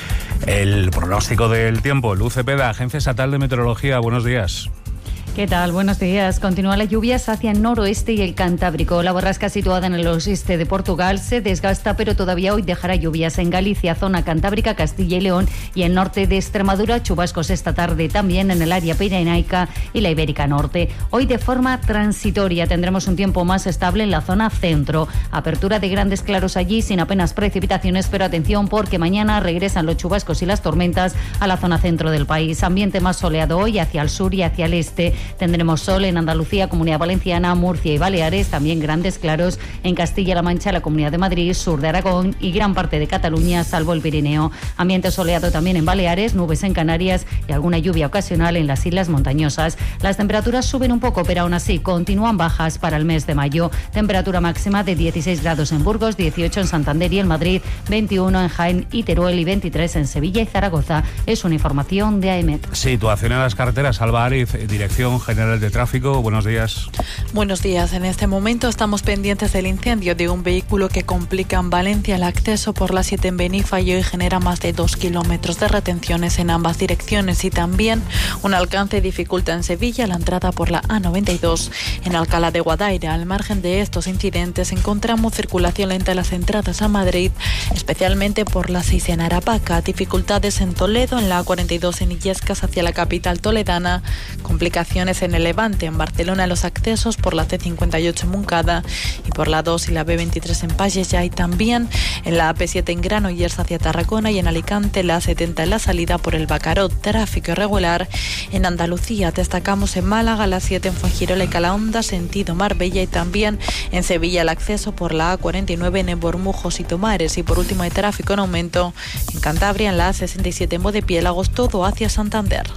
El pronóstico del tiempo. Luz Cepeda, Agencia Estatal de Meteorología, buenos días. ¿Qué tal? Buenos días. Continúan las lluvias hacia el noroeste y el Cantábrico. La borrasca situada en el oeste de Portugal se desgasta, pero todavía hoy dejará lluvias en Galicia, zona cantábrica, Castilla y León y el norte de Extremadura. Chubascos esta tarde también en el área pirenaica y la Ibérica Norte. Hoy de forma transitoria tendremos un tiempo más estable en la zona centro. Apertura de grandes claros allí sin apenas precipitaciones, pero atención porque mañana regresan los chubascos y las tormentas a la zona centro del país. Ambiente más soleado hoy hacia el sur y hacia el este. Tendremos sol en Andalucía, Comunidad Valenciana, Murcia y Baleares, también grandes claros en Castilla-La Mancha, la Comunidad de Madrid, sur de Aragón y gran parte de Cataluña, salvo el Pirineo. Ambiente soleado también en Baleares, nubes en Canarias y alguna lluvia ocasional en las islas montañosas. Las temperaturas suben un poco, pero aún así continúan bajas para el mes de mayo. Temperatura máxima de 16 grados en Burgos, 18 en Santander y en Madrid, 21 en Jaén y Teruel y 23 en Sevilla y Zaragoza. Es una información de AEMET. Situación en las carreteras. Alba Ariz, Dirección General de Tráfico, buenos días. Buenos días. En este momento estamos pendientes del incendio de un vehículo que complica en Valencia el acceso por la 7 en Benifa y hoy genera más de 2 kilómetros de retenciones en ambas direcciones y también un alcance dificulta en Sevilla la entrada por la A92. En Alcalá de Guadaira, al margen de estos incidentes, encontramos circulación lenta en las entradas a Madrid, especialmente por la 6 en Aravaca, dificultades en Toledo, en la A42 en Illescas hacia la capital toledana, complicaciones en el Levante, en Barcelona los accesos por la C58 en Moncada y por la 2 y la B23 en Pallejà y también en la AP7 en Granollers hacia Tarragona y en Alicante la A70 en la salida por el Bacarot. Tráfico irregular en Andalucía, destacamos en Málaga la 7 en Fuengirola y Calahonda sentido Marbella y también en Sevilla el acceso por la A49 en Bormujos y Tomares y por último hay tráfico en aumento en Cantabria en la A67 en Bodepiélagos, todo hacia Santander.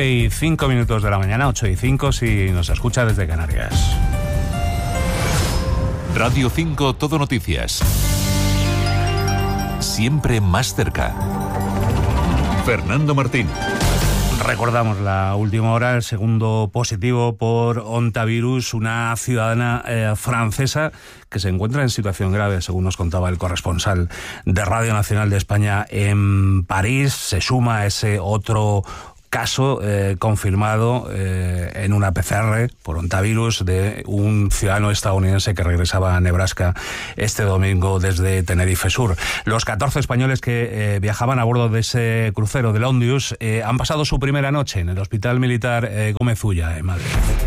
9:05 de la mañana, 8:05 si nos escucha desde Canarias. Radio 5 Todo Noticias. siempre más cerca. Fernando Martín. Recordamos la última hora, el segundo positivo por ontavirus, una ciudadana francesa que se encuentra en situación grave, según nos contaba el corresponsal de Radio Nacional de España en París. Se suma a ese otro caso confirmado en una PCR por ontavirus de un ciudadano estadounidense que regresaba a Nebraska este domingo desde Tenerife Sur. Los 14 españoles que viajaban a bordo de ese crucero del Ondius han pasado su primera noche en el Hospital Militar Gómez Ulla, en Madrid.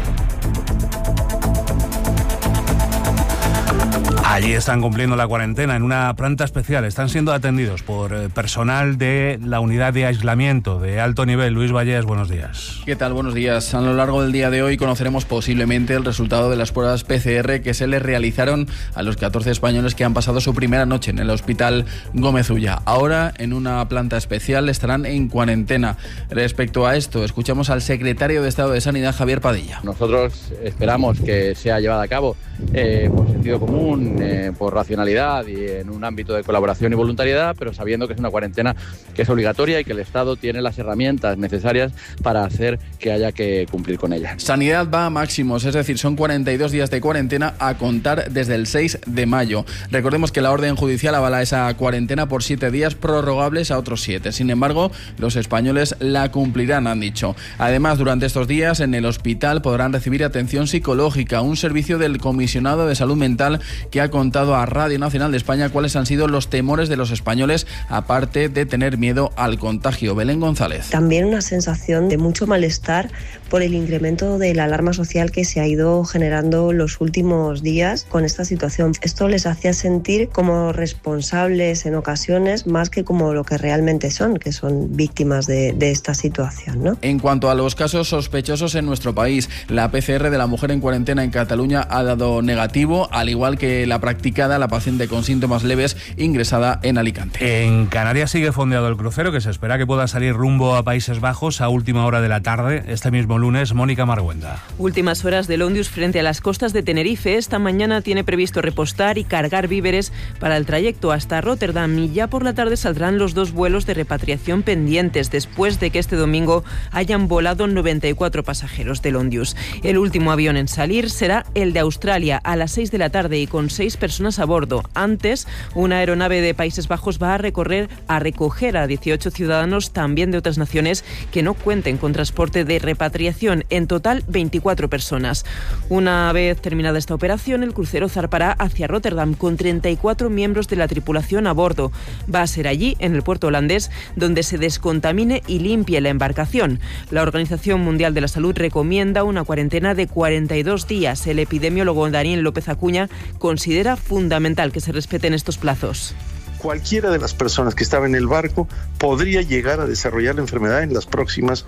Allí están cumpliendo la cuarentena en una planta especial. Están siendo atendidos por personal de la unidad de aislamiento de alto nivel. Luis Vallés, buenos días. ¿Qué tal? Buenos días. A lo largo del día de hoy conoceremos posiblemente el resultado de las pruebas PCR que se les realizaron a los 14 españoles que han pasado su primera noche en el Hospital Gómez Ulla. Ahora, en una planta especial, estarán en cuarentena. Respecto a esto, escuchamos al secretario de Estado de Sanidad, Javier Padilla. Nosotros esperamos que sea llevada a cabo por sentido común, por racionalidad y en un ámbito de colaboración y voluntariedad, pero sabiendo que es una cuarentena que es obligatoria y que el Estado tiene las herramientas necesarias para hacer que haya que cumplir con ella. Sanidad va a máximos, es decir, son 42 días de cuarentena a contar desde el 6 de mayo. Recordemos que la orden judicial avala esa cuarentena por 7 días prorrogables a otros 7. Sin embargo, los españoles la cumplirán, han dicho. Además, durante estos días en el hospital podrán recibir atención psicológica, un servicio del Comisionado de Salud Mental que ha contado a Radio Nacional de España cuáles han sido los temores de los españoles, aparte de tener miedo al contagio. Belén González. También una sensación de mucho malestar por el incremento de la alarma social que se ha ido generando los últimos días con esta situación. Esto les hacía sentir como responsables en ocasiones, más que como lo que realmente son, que son víctimas de esta situación, ¿no? En cuanto a los casos sospechosos en nuestro país, la PCR de la mujer en cuarentena en Cataluña ha dado negativo, al igual que la practicada la paciente con síntomas leves ingresada en Alicante. En Canarias sigue fondeado el crucero, que se espera que pueda salir rumbo a Países Bajos a última hora de la tarde. Este mismo lunes, Mónica Marguenda. Últimas horas del Ondius frente a las costas de Tenerife. Esta mañana tiene previsto repostar y cargar víveres para el trayecto hasta Rotterdam, y ya por la tarde saldrán los 2 vuelos de repatriación pendientes después de que este domingo hayan volado 94 pasajeros del Ondius. El último avión en salir será el de Australia a las 6 de la tarde y con 6 personas a bordo. Antes, una aeronave de Países Bajos va a recoger a 18 ciudadanos también de otras naciones que no cuenten con transporte de repatriación. En total, 24 personas. Una vez terminada esta operación, el crucero zarpará hacia Rotterdam con 34 miembros de la tripulación a bordo. Va a ser allí, en el puerto holandés, donde se descontamine y limpie la embarcación. La Organización Mundial de la Salud recomienda una cuarentena de 42 días. El epidemiólogo Daniel López Acuña considera fundamental que se respeten estos plazos. Cualquiera de las personas que estaba en el barco podría llegar a desarrollar la enfermedad en las próximas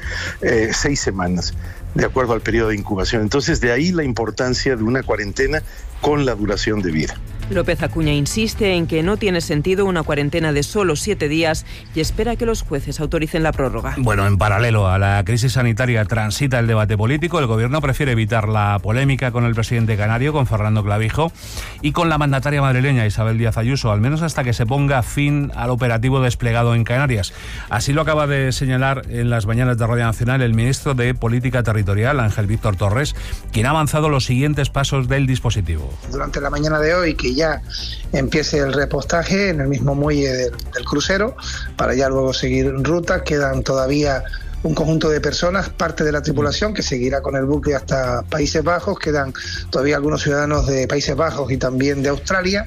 6 semanas, de acuerdo al periodo de incubación. Entonces, de ahí la importancia de una cuarentena con la duración de vida. López Acuña insiste en que no tiene sentido una cuarentena de solo 7 días y espera que los jueces autoricen la prórroga. Bueno, en paralelo a la crisis sanitaria transita el debate político. El gobierno prefiere evitar la polémica con el presidente canario, con Fernando Clavijo, y con la mandataria madrileña Isabel Díaz Ayuso, al menos hasta que se ponga fin al operativo desplegado en Canarias. Así lo acaba de señalar en las mañanas de Radio Nacional el ministro de Política Territorial, Ángel Víctor Torres, quien ha avanzado los siguientes pasos del dispositivo. Durante la mañana de hoy, que ya empiece el repostaje en el mismo muelle del crucero, para ya luego seguir ruta. Quedan todavía un conjunto de personas, parte de la tripulación, que seguirá con el buque hasta Países Bajos. Quedan todavía algunos ciudadanos de Países Bajos y también de Australia,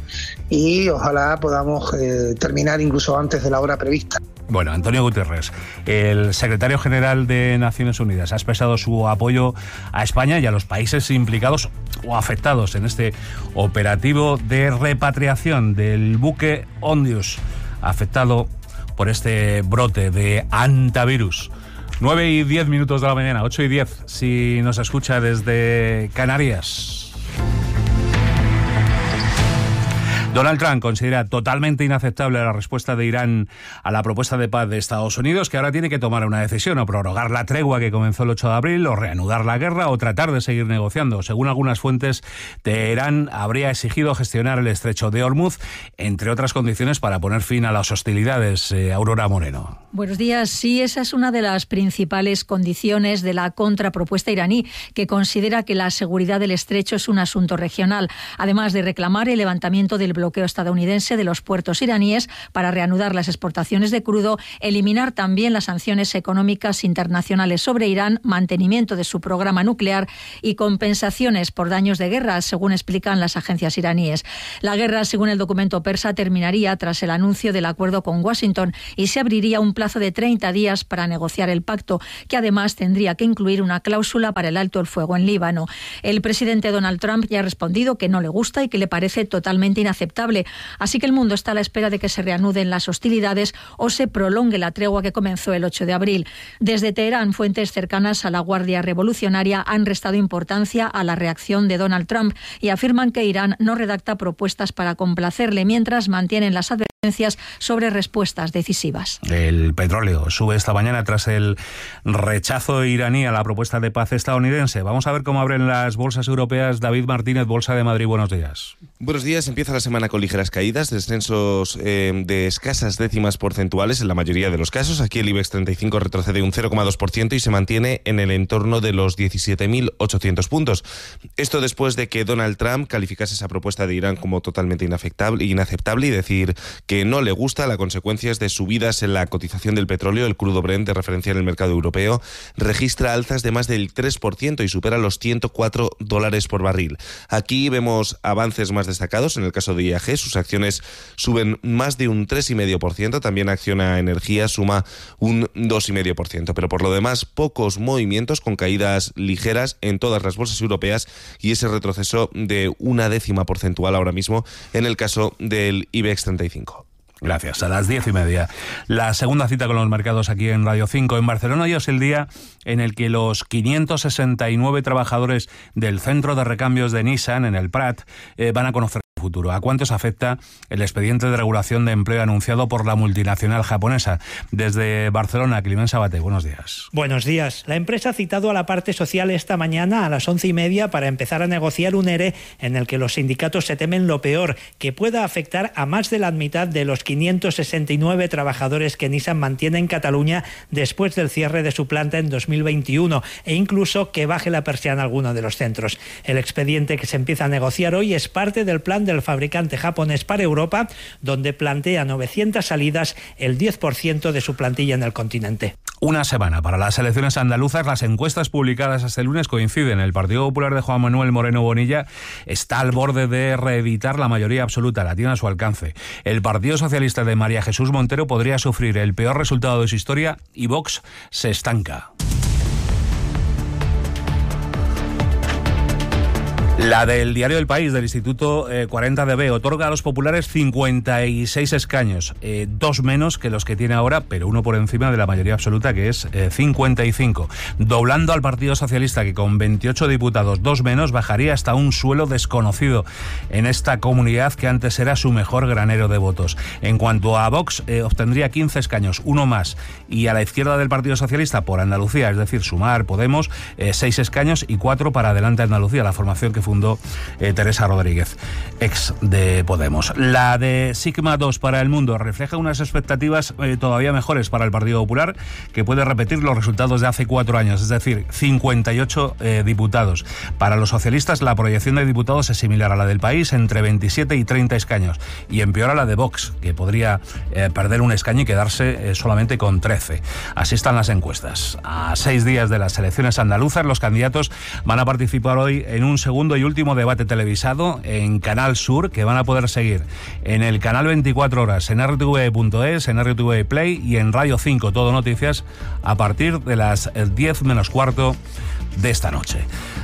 y ojalá podamos terminar incluso antes de la hora prevista. Bueno, Antonio Guterres, el secretario general de Naciones Unidas, ha expresado su apoyo a España y a los países implicados o afectados en este operativo de repatriación del buque Ondius, afectado por este brote de hantavirus. 9:10 de la mañana, 8:10 si nos escucha desde Canarias. Donald Trump considera totalmente inaceptable la respuesta de Irán a la propuesta de paz de Estados Unidos, que ahora tiene que tomar una decisión: o prorrogar la tregua que comenzó el 8 de abril, o reanudar la guerra, o tratar de seguir negociando. Según algunas fuentes, Teherán habría exigido gestionar el estrecho de Hormuz, entre otras condiciones, para poner fin a las hostilidades. Aurora Moreno. Buenos días. Sí, esa es una de las principales condiciones de la contrapropuesta iraní, que considera que la seguridad del estrecho es un asunto regional, además de reclamar el levantamiento del bloqueo estadounidense de los puertos iraníes para reanudar las exportaciones de crudo, eliminar también las sanciones económicas internacionales sobre Irán, mantenimiento de su programa nuclear y compensaciones por daños de guerra, según explican las agencias iraníes. La guerra, según el documento persa, terminaría tras el anuncio del acuerdo con Washington y se abriría un plazo de 30 días para negociar el pacto, que además tendría que incluir una cláusula para el alto el fuego en Líbano. El presidente Donald Trump ya ha respondido que no le gusta y que le parece totalmente inaceptable. Así que el mundo está a la espera de que se reanuden las hostilidades o se prolongue la tregua que comenzó el 8 de abril. Desde Teherán, fuentes cercanas a la Guardia Revolucionaria han restado importancia a la reacción de Donald Trump y afirman que Irán no redacta propuestas para complacerle, mientras mantienen las advertencias sobre respuestas decisivas. El petróleo sube esta mañana tras el rechazo iraní a la propuesta de paz estadounidense. Vamos a ver cómo abren las bolsas europeas. David Martínez, Bolsa de Madrid, buenos días. Buenos días. Empieza la semana con ligeras caídas, descensos de escasas décimas porcentuales en la mayoría de los casos. Aquí el IBEX 35 retrocede un 0,2% y se mantiene en el entorno de los 17.800 puntos. Esto después de que Donald Trump calificase esa propuesta de Irán como totalmente inaceptable y decir que no le gusta. La consecuencia es de subidas en la cotización del petróleo. El crudo Brent, de referencia en el mercado europeo, registra alzas de más del 3% y supera los $104 por barril. Aquí vemos avances más destacados. En el caso de IAG, sus acciones suben más de un 3,5%. También Acciona Energía suma un 2,5%. Pero por lo demás, pocos movimientos, con caídas ligeras en todas las bolsas europeas y ese retroceso de 0,1 porcentual ahora mismo en el caso del IBEX 35. Gracias. A las 10:30. La segunda cita con los mercados aquí en Radio 5. En Barcelona hoy es el día en el que los 569 trabajadores del centro de recambios de Nissan en el Prat van a conocer el futuro. ¿A cuántos afecta el expediente de regulación de empleo anunciado por la multinacional japonesa? Desde Barcelona, Climent Sabaté, buenos días. Buenos días. La empresa ha citado a la parte social esta mañana a las 11:30 para empezar a negociar un ERE en el que los sindicatos se temen lo peor, que pueda afectar a más de la mitad de los 569 trabajadores que Nissan mantiene en Cataluña después del cierre de su planta en 2021 e incluso que baje la persiana a alguno de los centros. El expediente que se empieza a negociar hoy es parte del plan del fabricante japonés para Europa, donde plantea 900 salidas, el 10% de su plantilla en el continente. Una semana para las elecciones andaluzas. Las encuestas publicadas hasta el lunes coinciden. El Partido Popular de Juan Manuel Moreno Bonilla está al borde de reeditar la mayoría absoluta, la tiene a su alcance. El Partido Socialista de María Jesús Montero podría sufrir el peor resultado de su historia y Vox se estanca. La del diario El País, del Instituto 40DB, otorga a los populares 56 escaños, 2 menos que los que tiene ahora, pero uno por encima de la mayoría absoluta, que es 55. Doblando al Partido Socialista, que con 28 diputados, 2 menos, bajaría hasta un suelo desconocido en esta comunidad que antes era su mejor granero de votos. En cuanto a Vox, obtendría 15 escaños, 1 más, y a la izquierda del Partido Socialista, por Andalucía, es decir, Sumar, Podemos, 6 escaños y 4 para Adelante Andalucía, la formación que fundó Teresa Rodríguez, ex de Podemos. La de Sigma 2 para El Mundo refleja unas expectativas todavía mejores para el Partido Popular, que puede repetir los resultados de hace 4 años, es decir, 58 diputados. Para los socialistas, la proyección de diputados es similar a la del País, entre 27 y 30 escaños, y empeora la de Vox, que podría perder un escaño y quedarse solamente con 13. Así están las encuestas. A 6 días de las elecciones andaluzas, los candidatos van a participar hoy en un segundo y último debate televisado en Canal Sur, que van a poder seguir en el canal 24 horas, en RTV.es, en RTV Play y en Radio 5 Todo Noticias a partir de las 10 menos cuarto de esta noche.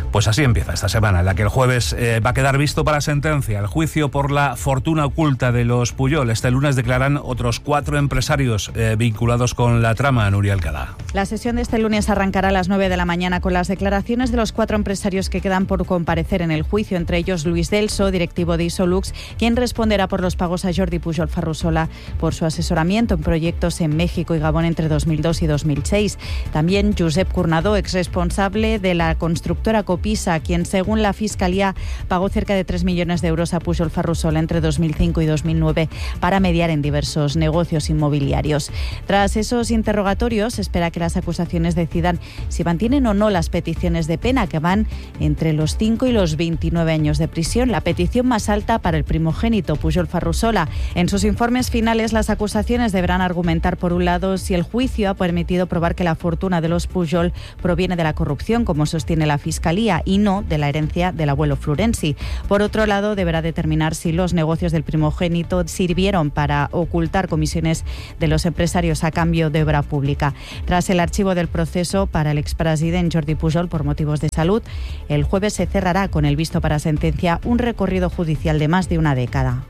Pues así empieza esta semana, en la que el jueves va a quedar visto para sentencia el juicio por la fortuna oculta de los Pujol. Este lunes declaran otros 4 empresarios vinculados con la trama, Nuria Alcalá. La sesión de este lunes arrancará a las 9 de la mañana con las declaraciones de los 4 empresarios que quedan por comparecer en el juicio, entre ellos Luis Delso, directivo de Isolux, quien responderá por los pagos a Jordi Pujol Ferrusola por su asesoramiento en proyectos en México y Gabón entre 2002 y 2006. También Josep Cournadó, exresponsable de la constructora Copisa, quien según la Fiscalía pagó cerca de 3 millones de euros a Pujol Ferrusola entre 2005 y 2009 para mediar en diversos negocios inmobiliarios. Tras esos interrogatorios, se espera que las acusaciones decidan si mantienen o no las peticiones de pena, que van entre los 5 y los 29 años de prisión, la petición más alta para el primogénito Pujol Ferrusola. En sus informes finales, las acusaciones deberán argumentar, por un lado, si el juicio ha permitido probar que la fortuna de los Pujol proviene de la corrupción, como sostiene la Fiscalía, y no de la herencia del abuelo Florenzi. Por otro lado, deberá determinar si los negocios del primogénito sirvieron para ocultar comisiones de los empresarios a cambio de obra pública. Tras el archivo del proceso para el expresidente Jordi Pujol por motivos de salud, el jueves se cerrará con el visto para sentencia un recorrido judicial de más de una década.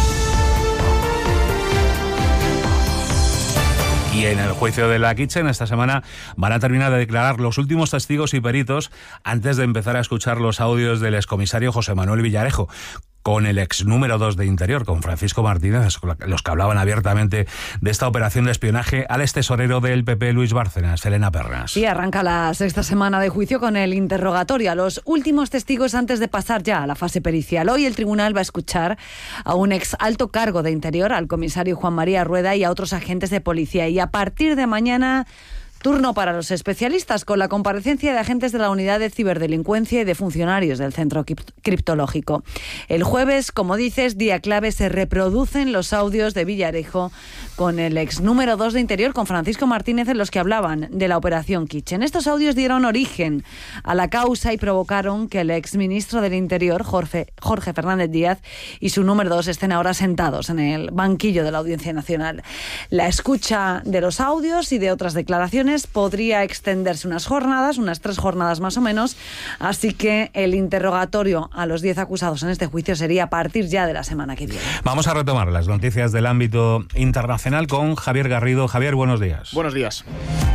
Y en el juicio de la Kitchen esta semana van a terminar de declarar los últimos testigos y peritos antes de empezar a escuchar los audios del excomisario José Manuel Villarejo con el ex número 2 de Interior, con Francisco Martínez, los que hablaban abiertamente de esta operación de espionaje al extesorero del PP, Luis Bárcenas. Elena Pernas. Sí, arranca la sexta semana de juicio con el interrogatorio a los últimos testigos antes de pasar ya a la fase pericial. Hoy el tribunal va a escuchar a un ex alto cargo de Interior, al comisario Juan María Rueda, y a otros agentes de policía. Y a partir de mañana, turno para los especialistas, con la comparecencia de agentes de la Unidad de Ciberdelincuencia y de funcionarios del Centro Criptológico. El jueves, como dices, día clave, se reproducen los audios de Villarejo con el ex número 2 de Interior, con Francisco Martínez, en los que hablaban de la operación Kitchen. Estos audios dieron origen a la causa y provocaron que el ex ministro del Interior, Jorge Fernández Díaz, y su número 2 estén ahora sentados en el banquillo de la Audiencia Nacional. La escucha de los audios y de otras declaraciones podría extenderse unas 3 jornadas más o menos, así que el interrogatorio a los 10 acusados en este juicio sería a partir ya de la semana que viene. Vamos a retomar las noticias del ámbito internacional con Javier Garrido. Javier, buenos días. Buenos días.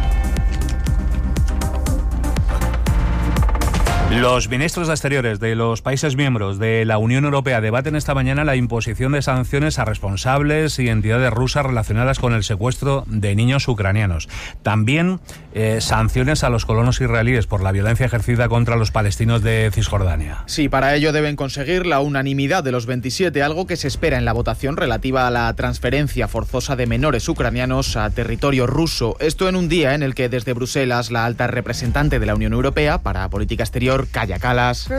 Los ministros de Exteriores de los países miembros de la Unión Europea debaten esta mañana la imposición de sanciones a responsables y entidades rusas relacionadas con el secuestro de niños ucranianos. También sanciones a los colonos israelíes por la violencia ejercida contra los palestinos de Cisjordania. Sí, para ello deben conseguir la unanimidad de los 27, algo que se espera en la votación relativa a la transferencia forzosa de menores ucranianos a territorio ruso. Esto en un día en el que desde Bruselas la alta representante de la Unión Europea para política exterior, Kaja Kallas,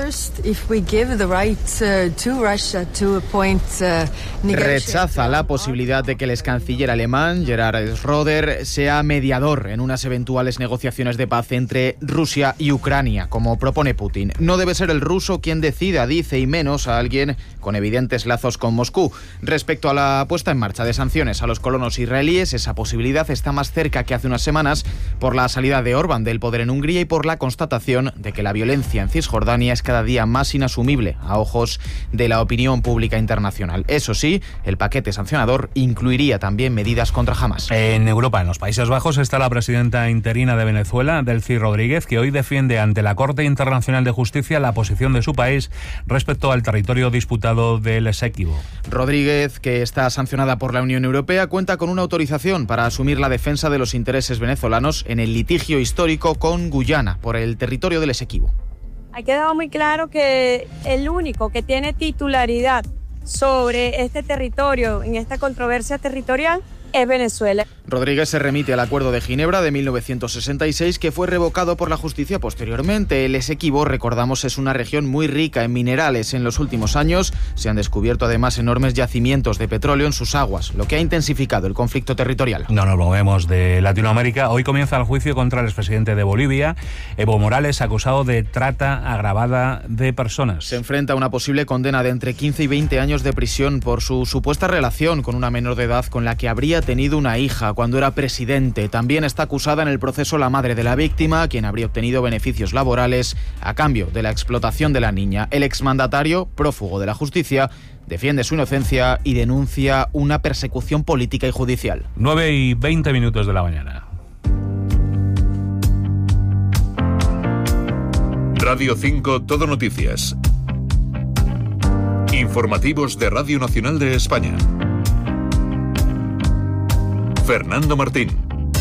rechaza la posibilidad de que el ex canciller alemán Gerhard Schröder sea mediador en unas eventuales negociaciones de paz entre Rusia y Ucrania, como propone Putin. No debe ser el ruso quien decida, dice, y menos a alguien con evidentes lazos con Moscú. Respecto a la puesta en marcha de sanciones a los colonos israelíes, esa posibilidad está más cerca que hace unas semanas por la salida de Orbán del poder en Hungría y por la constatación de que la violencia en Cisjordania es cada día más inasumible a ojos de la opinión pública internacional. Eso sí, el paquete sancionador incluiría también medidas contra Hamas. En Europa, en los Países Bajos, está la presidenta interina de Venezuela, Delcy Rodríguez, que hoy defiende ante la Corte Internacional de Justicia la posición de su país respecto al territorio disputado del Esequibo. Rodríguez, que está sancionada por la Unión Europea, cuenta con una autorización para asumir la defensa de los intereses venezolanos en el litigio histórico con Guyana por el territorio del Esequibo. Ha quedado muy claro que el único que tiene titularidad sobre este territorio, en esta controversia territorial, es Venezuela. Rodríguez se remite al Acuerdo de Ginebra de 1966, que fue revocado por la justicia posteriormente. El Esequibo, recordamos, es una región muy rica en minerales. En los últimos años se han descubierto además enormes yacimientos de petróleo en sus aguas, lo que ha intensificado el conflicto territorial. No nos movemos de Latinoamérica. Hoy comienza el juicio contra el expresidente de Bolivia, Evo Morales, acusado de trata agravada de personas. Se enfrenta a una posible condena de entre 15 y 20 años de prisión por su supuesta relación con una menor de edad con la que habría habría tenido una hija cuando era presidente. También está acusada en el proceso la madre de la víctima, quien habría obtenido beneficios laborales a cambio de la explotación de la niña. El exmandatario, prófugo de la justicia, defiende su inocencia y denuncia una persecución política y judicial. 9:20 de la mañana. Radio 5 Todo Noticias. Informativos de Radio Nacional de España. Fernando Martín.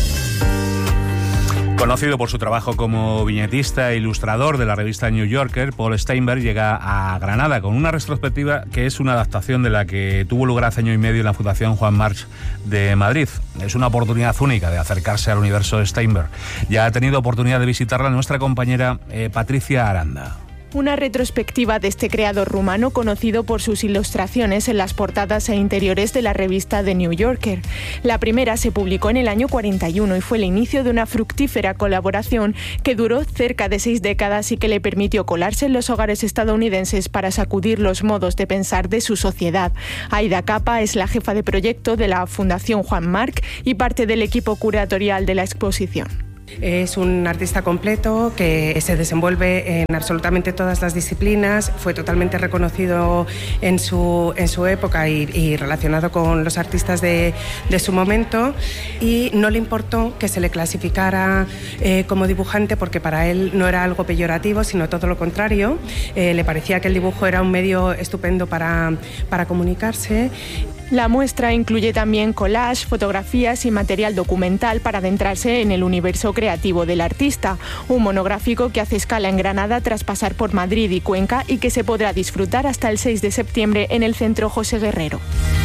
Conocido por su trabajo como viñetista e ilustrador de la revista New Yorker, Paul Steinberg llega a Granada con una retrospectiva que es una adaptación de la que tuvo lugar hace año y medio en la Fundación Juan March de Madrid. Es una oportunidad única de acercarse al universo de Steinberg. Ya ha tenido oportunidad de visitarla nuestra compañera Patricia Aranda. Una retrospectiva de este creador rumano conocido por sus ilustraciones en las portadas e interiores de la revista The New Yorker. La primera se publicó en el año 41 y fue el inicio de una fructífera colaboración que duró cerca de 6 décadas y que le permitió colarse en los hogares estadounidenses para sacudir los modos de pensar de su sociedad. Aida Capa es la jefa de proyecto de la Fundación Juan March y parte del equipo curatorial de la exposición. Es un artista completo que se desenvuelve en absolutamente todas las disciplinas, fue totalmente reconocido en su época y relacionado con los artistas de su momento, y no le importó que se le clasificara como dibujante porque para él no era algo peyorativo, sino todo lo contrario. Le parecía que el dibujo era un medio estupendo para comunicarse. La muestra incluye también collage, fotografías y material documental para adentrarse en el universo creativo del artista. Un monográfico que hace escala en Granada tras pasar por Madrid y Cuenca y que se podrá disfrutar hasta el 6 de septiembre en el Centro José Guerrero.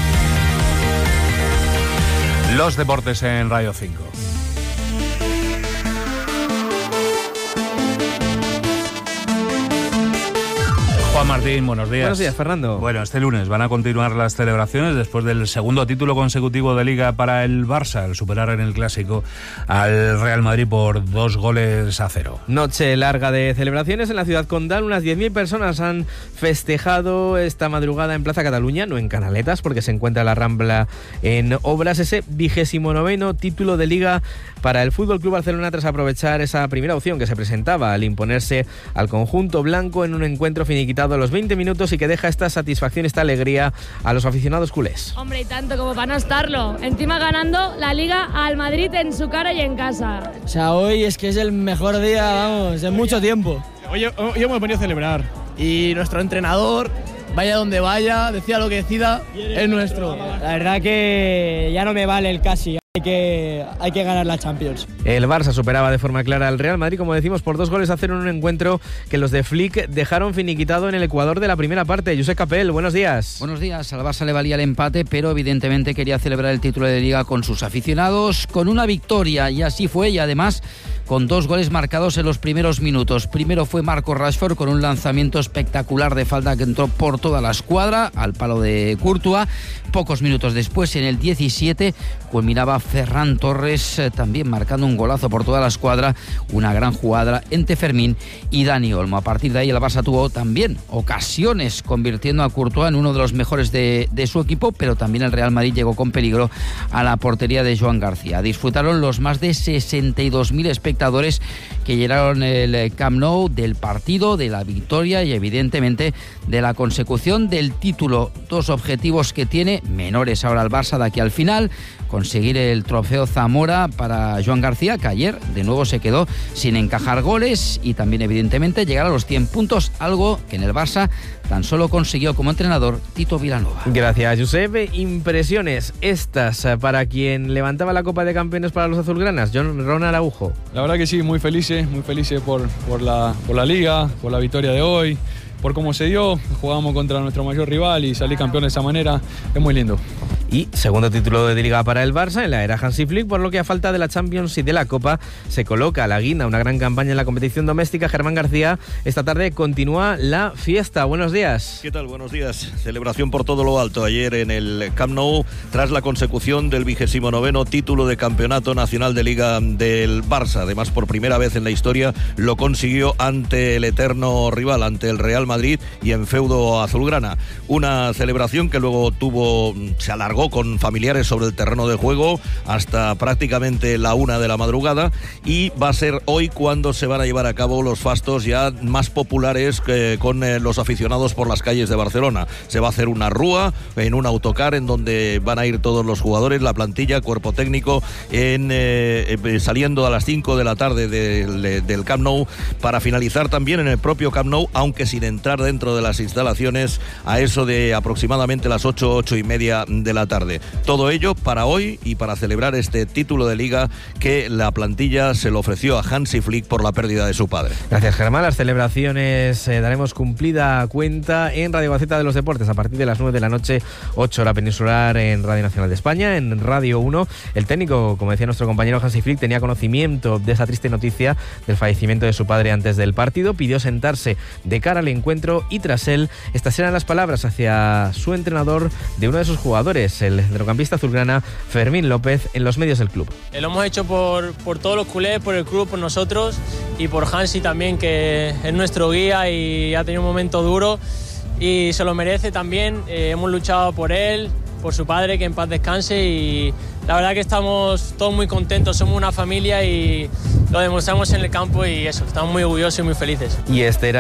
Los deportes en Radio 5. Juan Martín, buenos días. Buenos días, Fernando. Bueno, este lunes van a continuar las celebraciones después del segundo título consecutivo de Liga para el Barça, al superar en el Clásico al Real Madrid por 2-0. Noche larga de celebraciones en la ciudad condal. Unas 10.000 personas han festejado esta madrugada en Plaza Cataluña, no en Canaletas, porque se encuentra la Rambla en obras. Ese 29º título de Liga para el Fútbol Club Barcelona tras aprovechar esa primera opción que se presentaba al imponerse al conjunto blanco en un encuentro finiquitado a los 20 minutos y que deja esta satisfacción, esta alegría a los aficionados culés. Hombre, y tanto como para no estarlo. Encima ganando la Liga al Madrid en su cara y en casa. O sea, hoy es que es el mejor día, vamos, en mucho tiempo. Hoy hemos venido a celebrar y nuestro entrenador, vaya donde vaya, decida lo que decida, es nuestro. La verdad que ya no me vale el casi. Hay que ganar la Champions. El Barça superaba de forma clara al Real Madrid, como decimos, por 2-0 en un encuentro que los de Flick dejaron finiquitado en el Ecuador de la primera parte. Josep Capel, buenos días. Buenos días. Al Barça le valía el empate, pero evidentemente quería celebrar el título de Liga con sus aficionados, con una victoria, y así fue, y además con 2 goles marcados en los primeros minutos. Primero fue Marcus Rashford con un lanzamiento espectacular de falta que entró por toda la escuadra, al palo de Courtois. Pocos minutos después, en el 17, culminaba Ferran Torres también marcando un golazo por toda la escuadra, una gran jugada entre Fermín y Dani Olmo. A partir de ahí el Barça tuvo también ocasiones, convirtiendo a Courtois en uno de los mejores de su equipo, pero también el Real Madrid llegó con peligro a la portería de Joan García. Disfrutaron los más de 62.000 espectadores que llenaron el Camp Nou del partido, de la victoria y evidentemente de la consecución del título. 2 objetivos que tiene, menores ahora al Barça de aquí al final: conseguir el trofeo Zamora para Joan García, que ayer de nuevo se quedó sin encajar goles, y también evidentemente llegar a los 100 puntos, algo que en el Barça tan solo consiguió como entrenador Tito Vilanova. Gracias, Josep. Impresiones estas para quien levantaba la Copa de Campeones para los azulgranas, Ron Araujo. La verdad que sí, muy felices por la Liga, por la victoria de hoy, por cómo se dio. Jugamos contra nuestro mayor rival y salir campeón de esa manera es muy lindo. Y segundo título de Liga para el Barça en la era Hansi Flick, por lo que a falta de la Champions y de la Copa se coloca la guinda, una gran campaña en la competición doméstica. Germán García, esta tarde continúa la fiesta. Buenos días. ¿Qué tal? Buenos días. Celebración por todo lo alto ayer en el Camp Nou tras la consecución del 29º título de Campeonato Nacional de Liga del Barça. Además, por primera vez en la historia lo consiguió ante el eterno rival, ante el Real Madrid y en feudo azulgrana. Una celebración que luego se alargó alargó con familiares sobre el terreno de juego hasta prácticamente la 1 de la madrugada, y va a ser hoy cuando se van a llevar a cabo los fastos ya más populares con los aficionados por las calles de Barcelona. Se va a hacer una rúa en un autocar en donde van a ir todos los jugadores, la plantilla, cuerpo técnico, saliendo a las 5 de la tarde del Camp Nou, para finalizar también en el propio Camp Nou, aunque sin entrar dentro de las instalaciones, a eso de aproximadamente las 8:30 de la tarde. Todo ello para hoy y para celebrar este título de Liga que la plantilla se lo ofreció a Hansi Flick por la pérdida de su padre. Gracias, Germán. Las celebraciones daremos cumplida cuenta en Radio Gaceta de los Deportes a partir de las 9 de la noche, 8 hora peninsular, en Radio Nacional de España, en Radio 1. El técnico, como decía nuestro compañero Hansi Flick, tenía conocimiento de esa triste noticia del fallecimiento de su padre antes del partido, pidió sentarse de cara al encuentro y tras él, estas eran las palabras hacia su entrenador de uno de sus jugadores, el centrocampista azulgrana Fermín López, en los medios del club. Lo hemos hecho por todos los culés, por el club, por nosotros y por Hansi también, que es nuestro guía y ha tenido un momento duro y se lo merece también. Hemos luchado por él, por su padre, que en paz descanse, y la verdad que estamos todos muy contentos, somos una familia y lo demostramos en el campo y eso, estamos muy orgullosos y muy felices. Y este era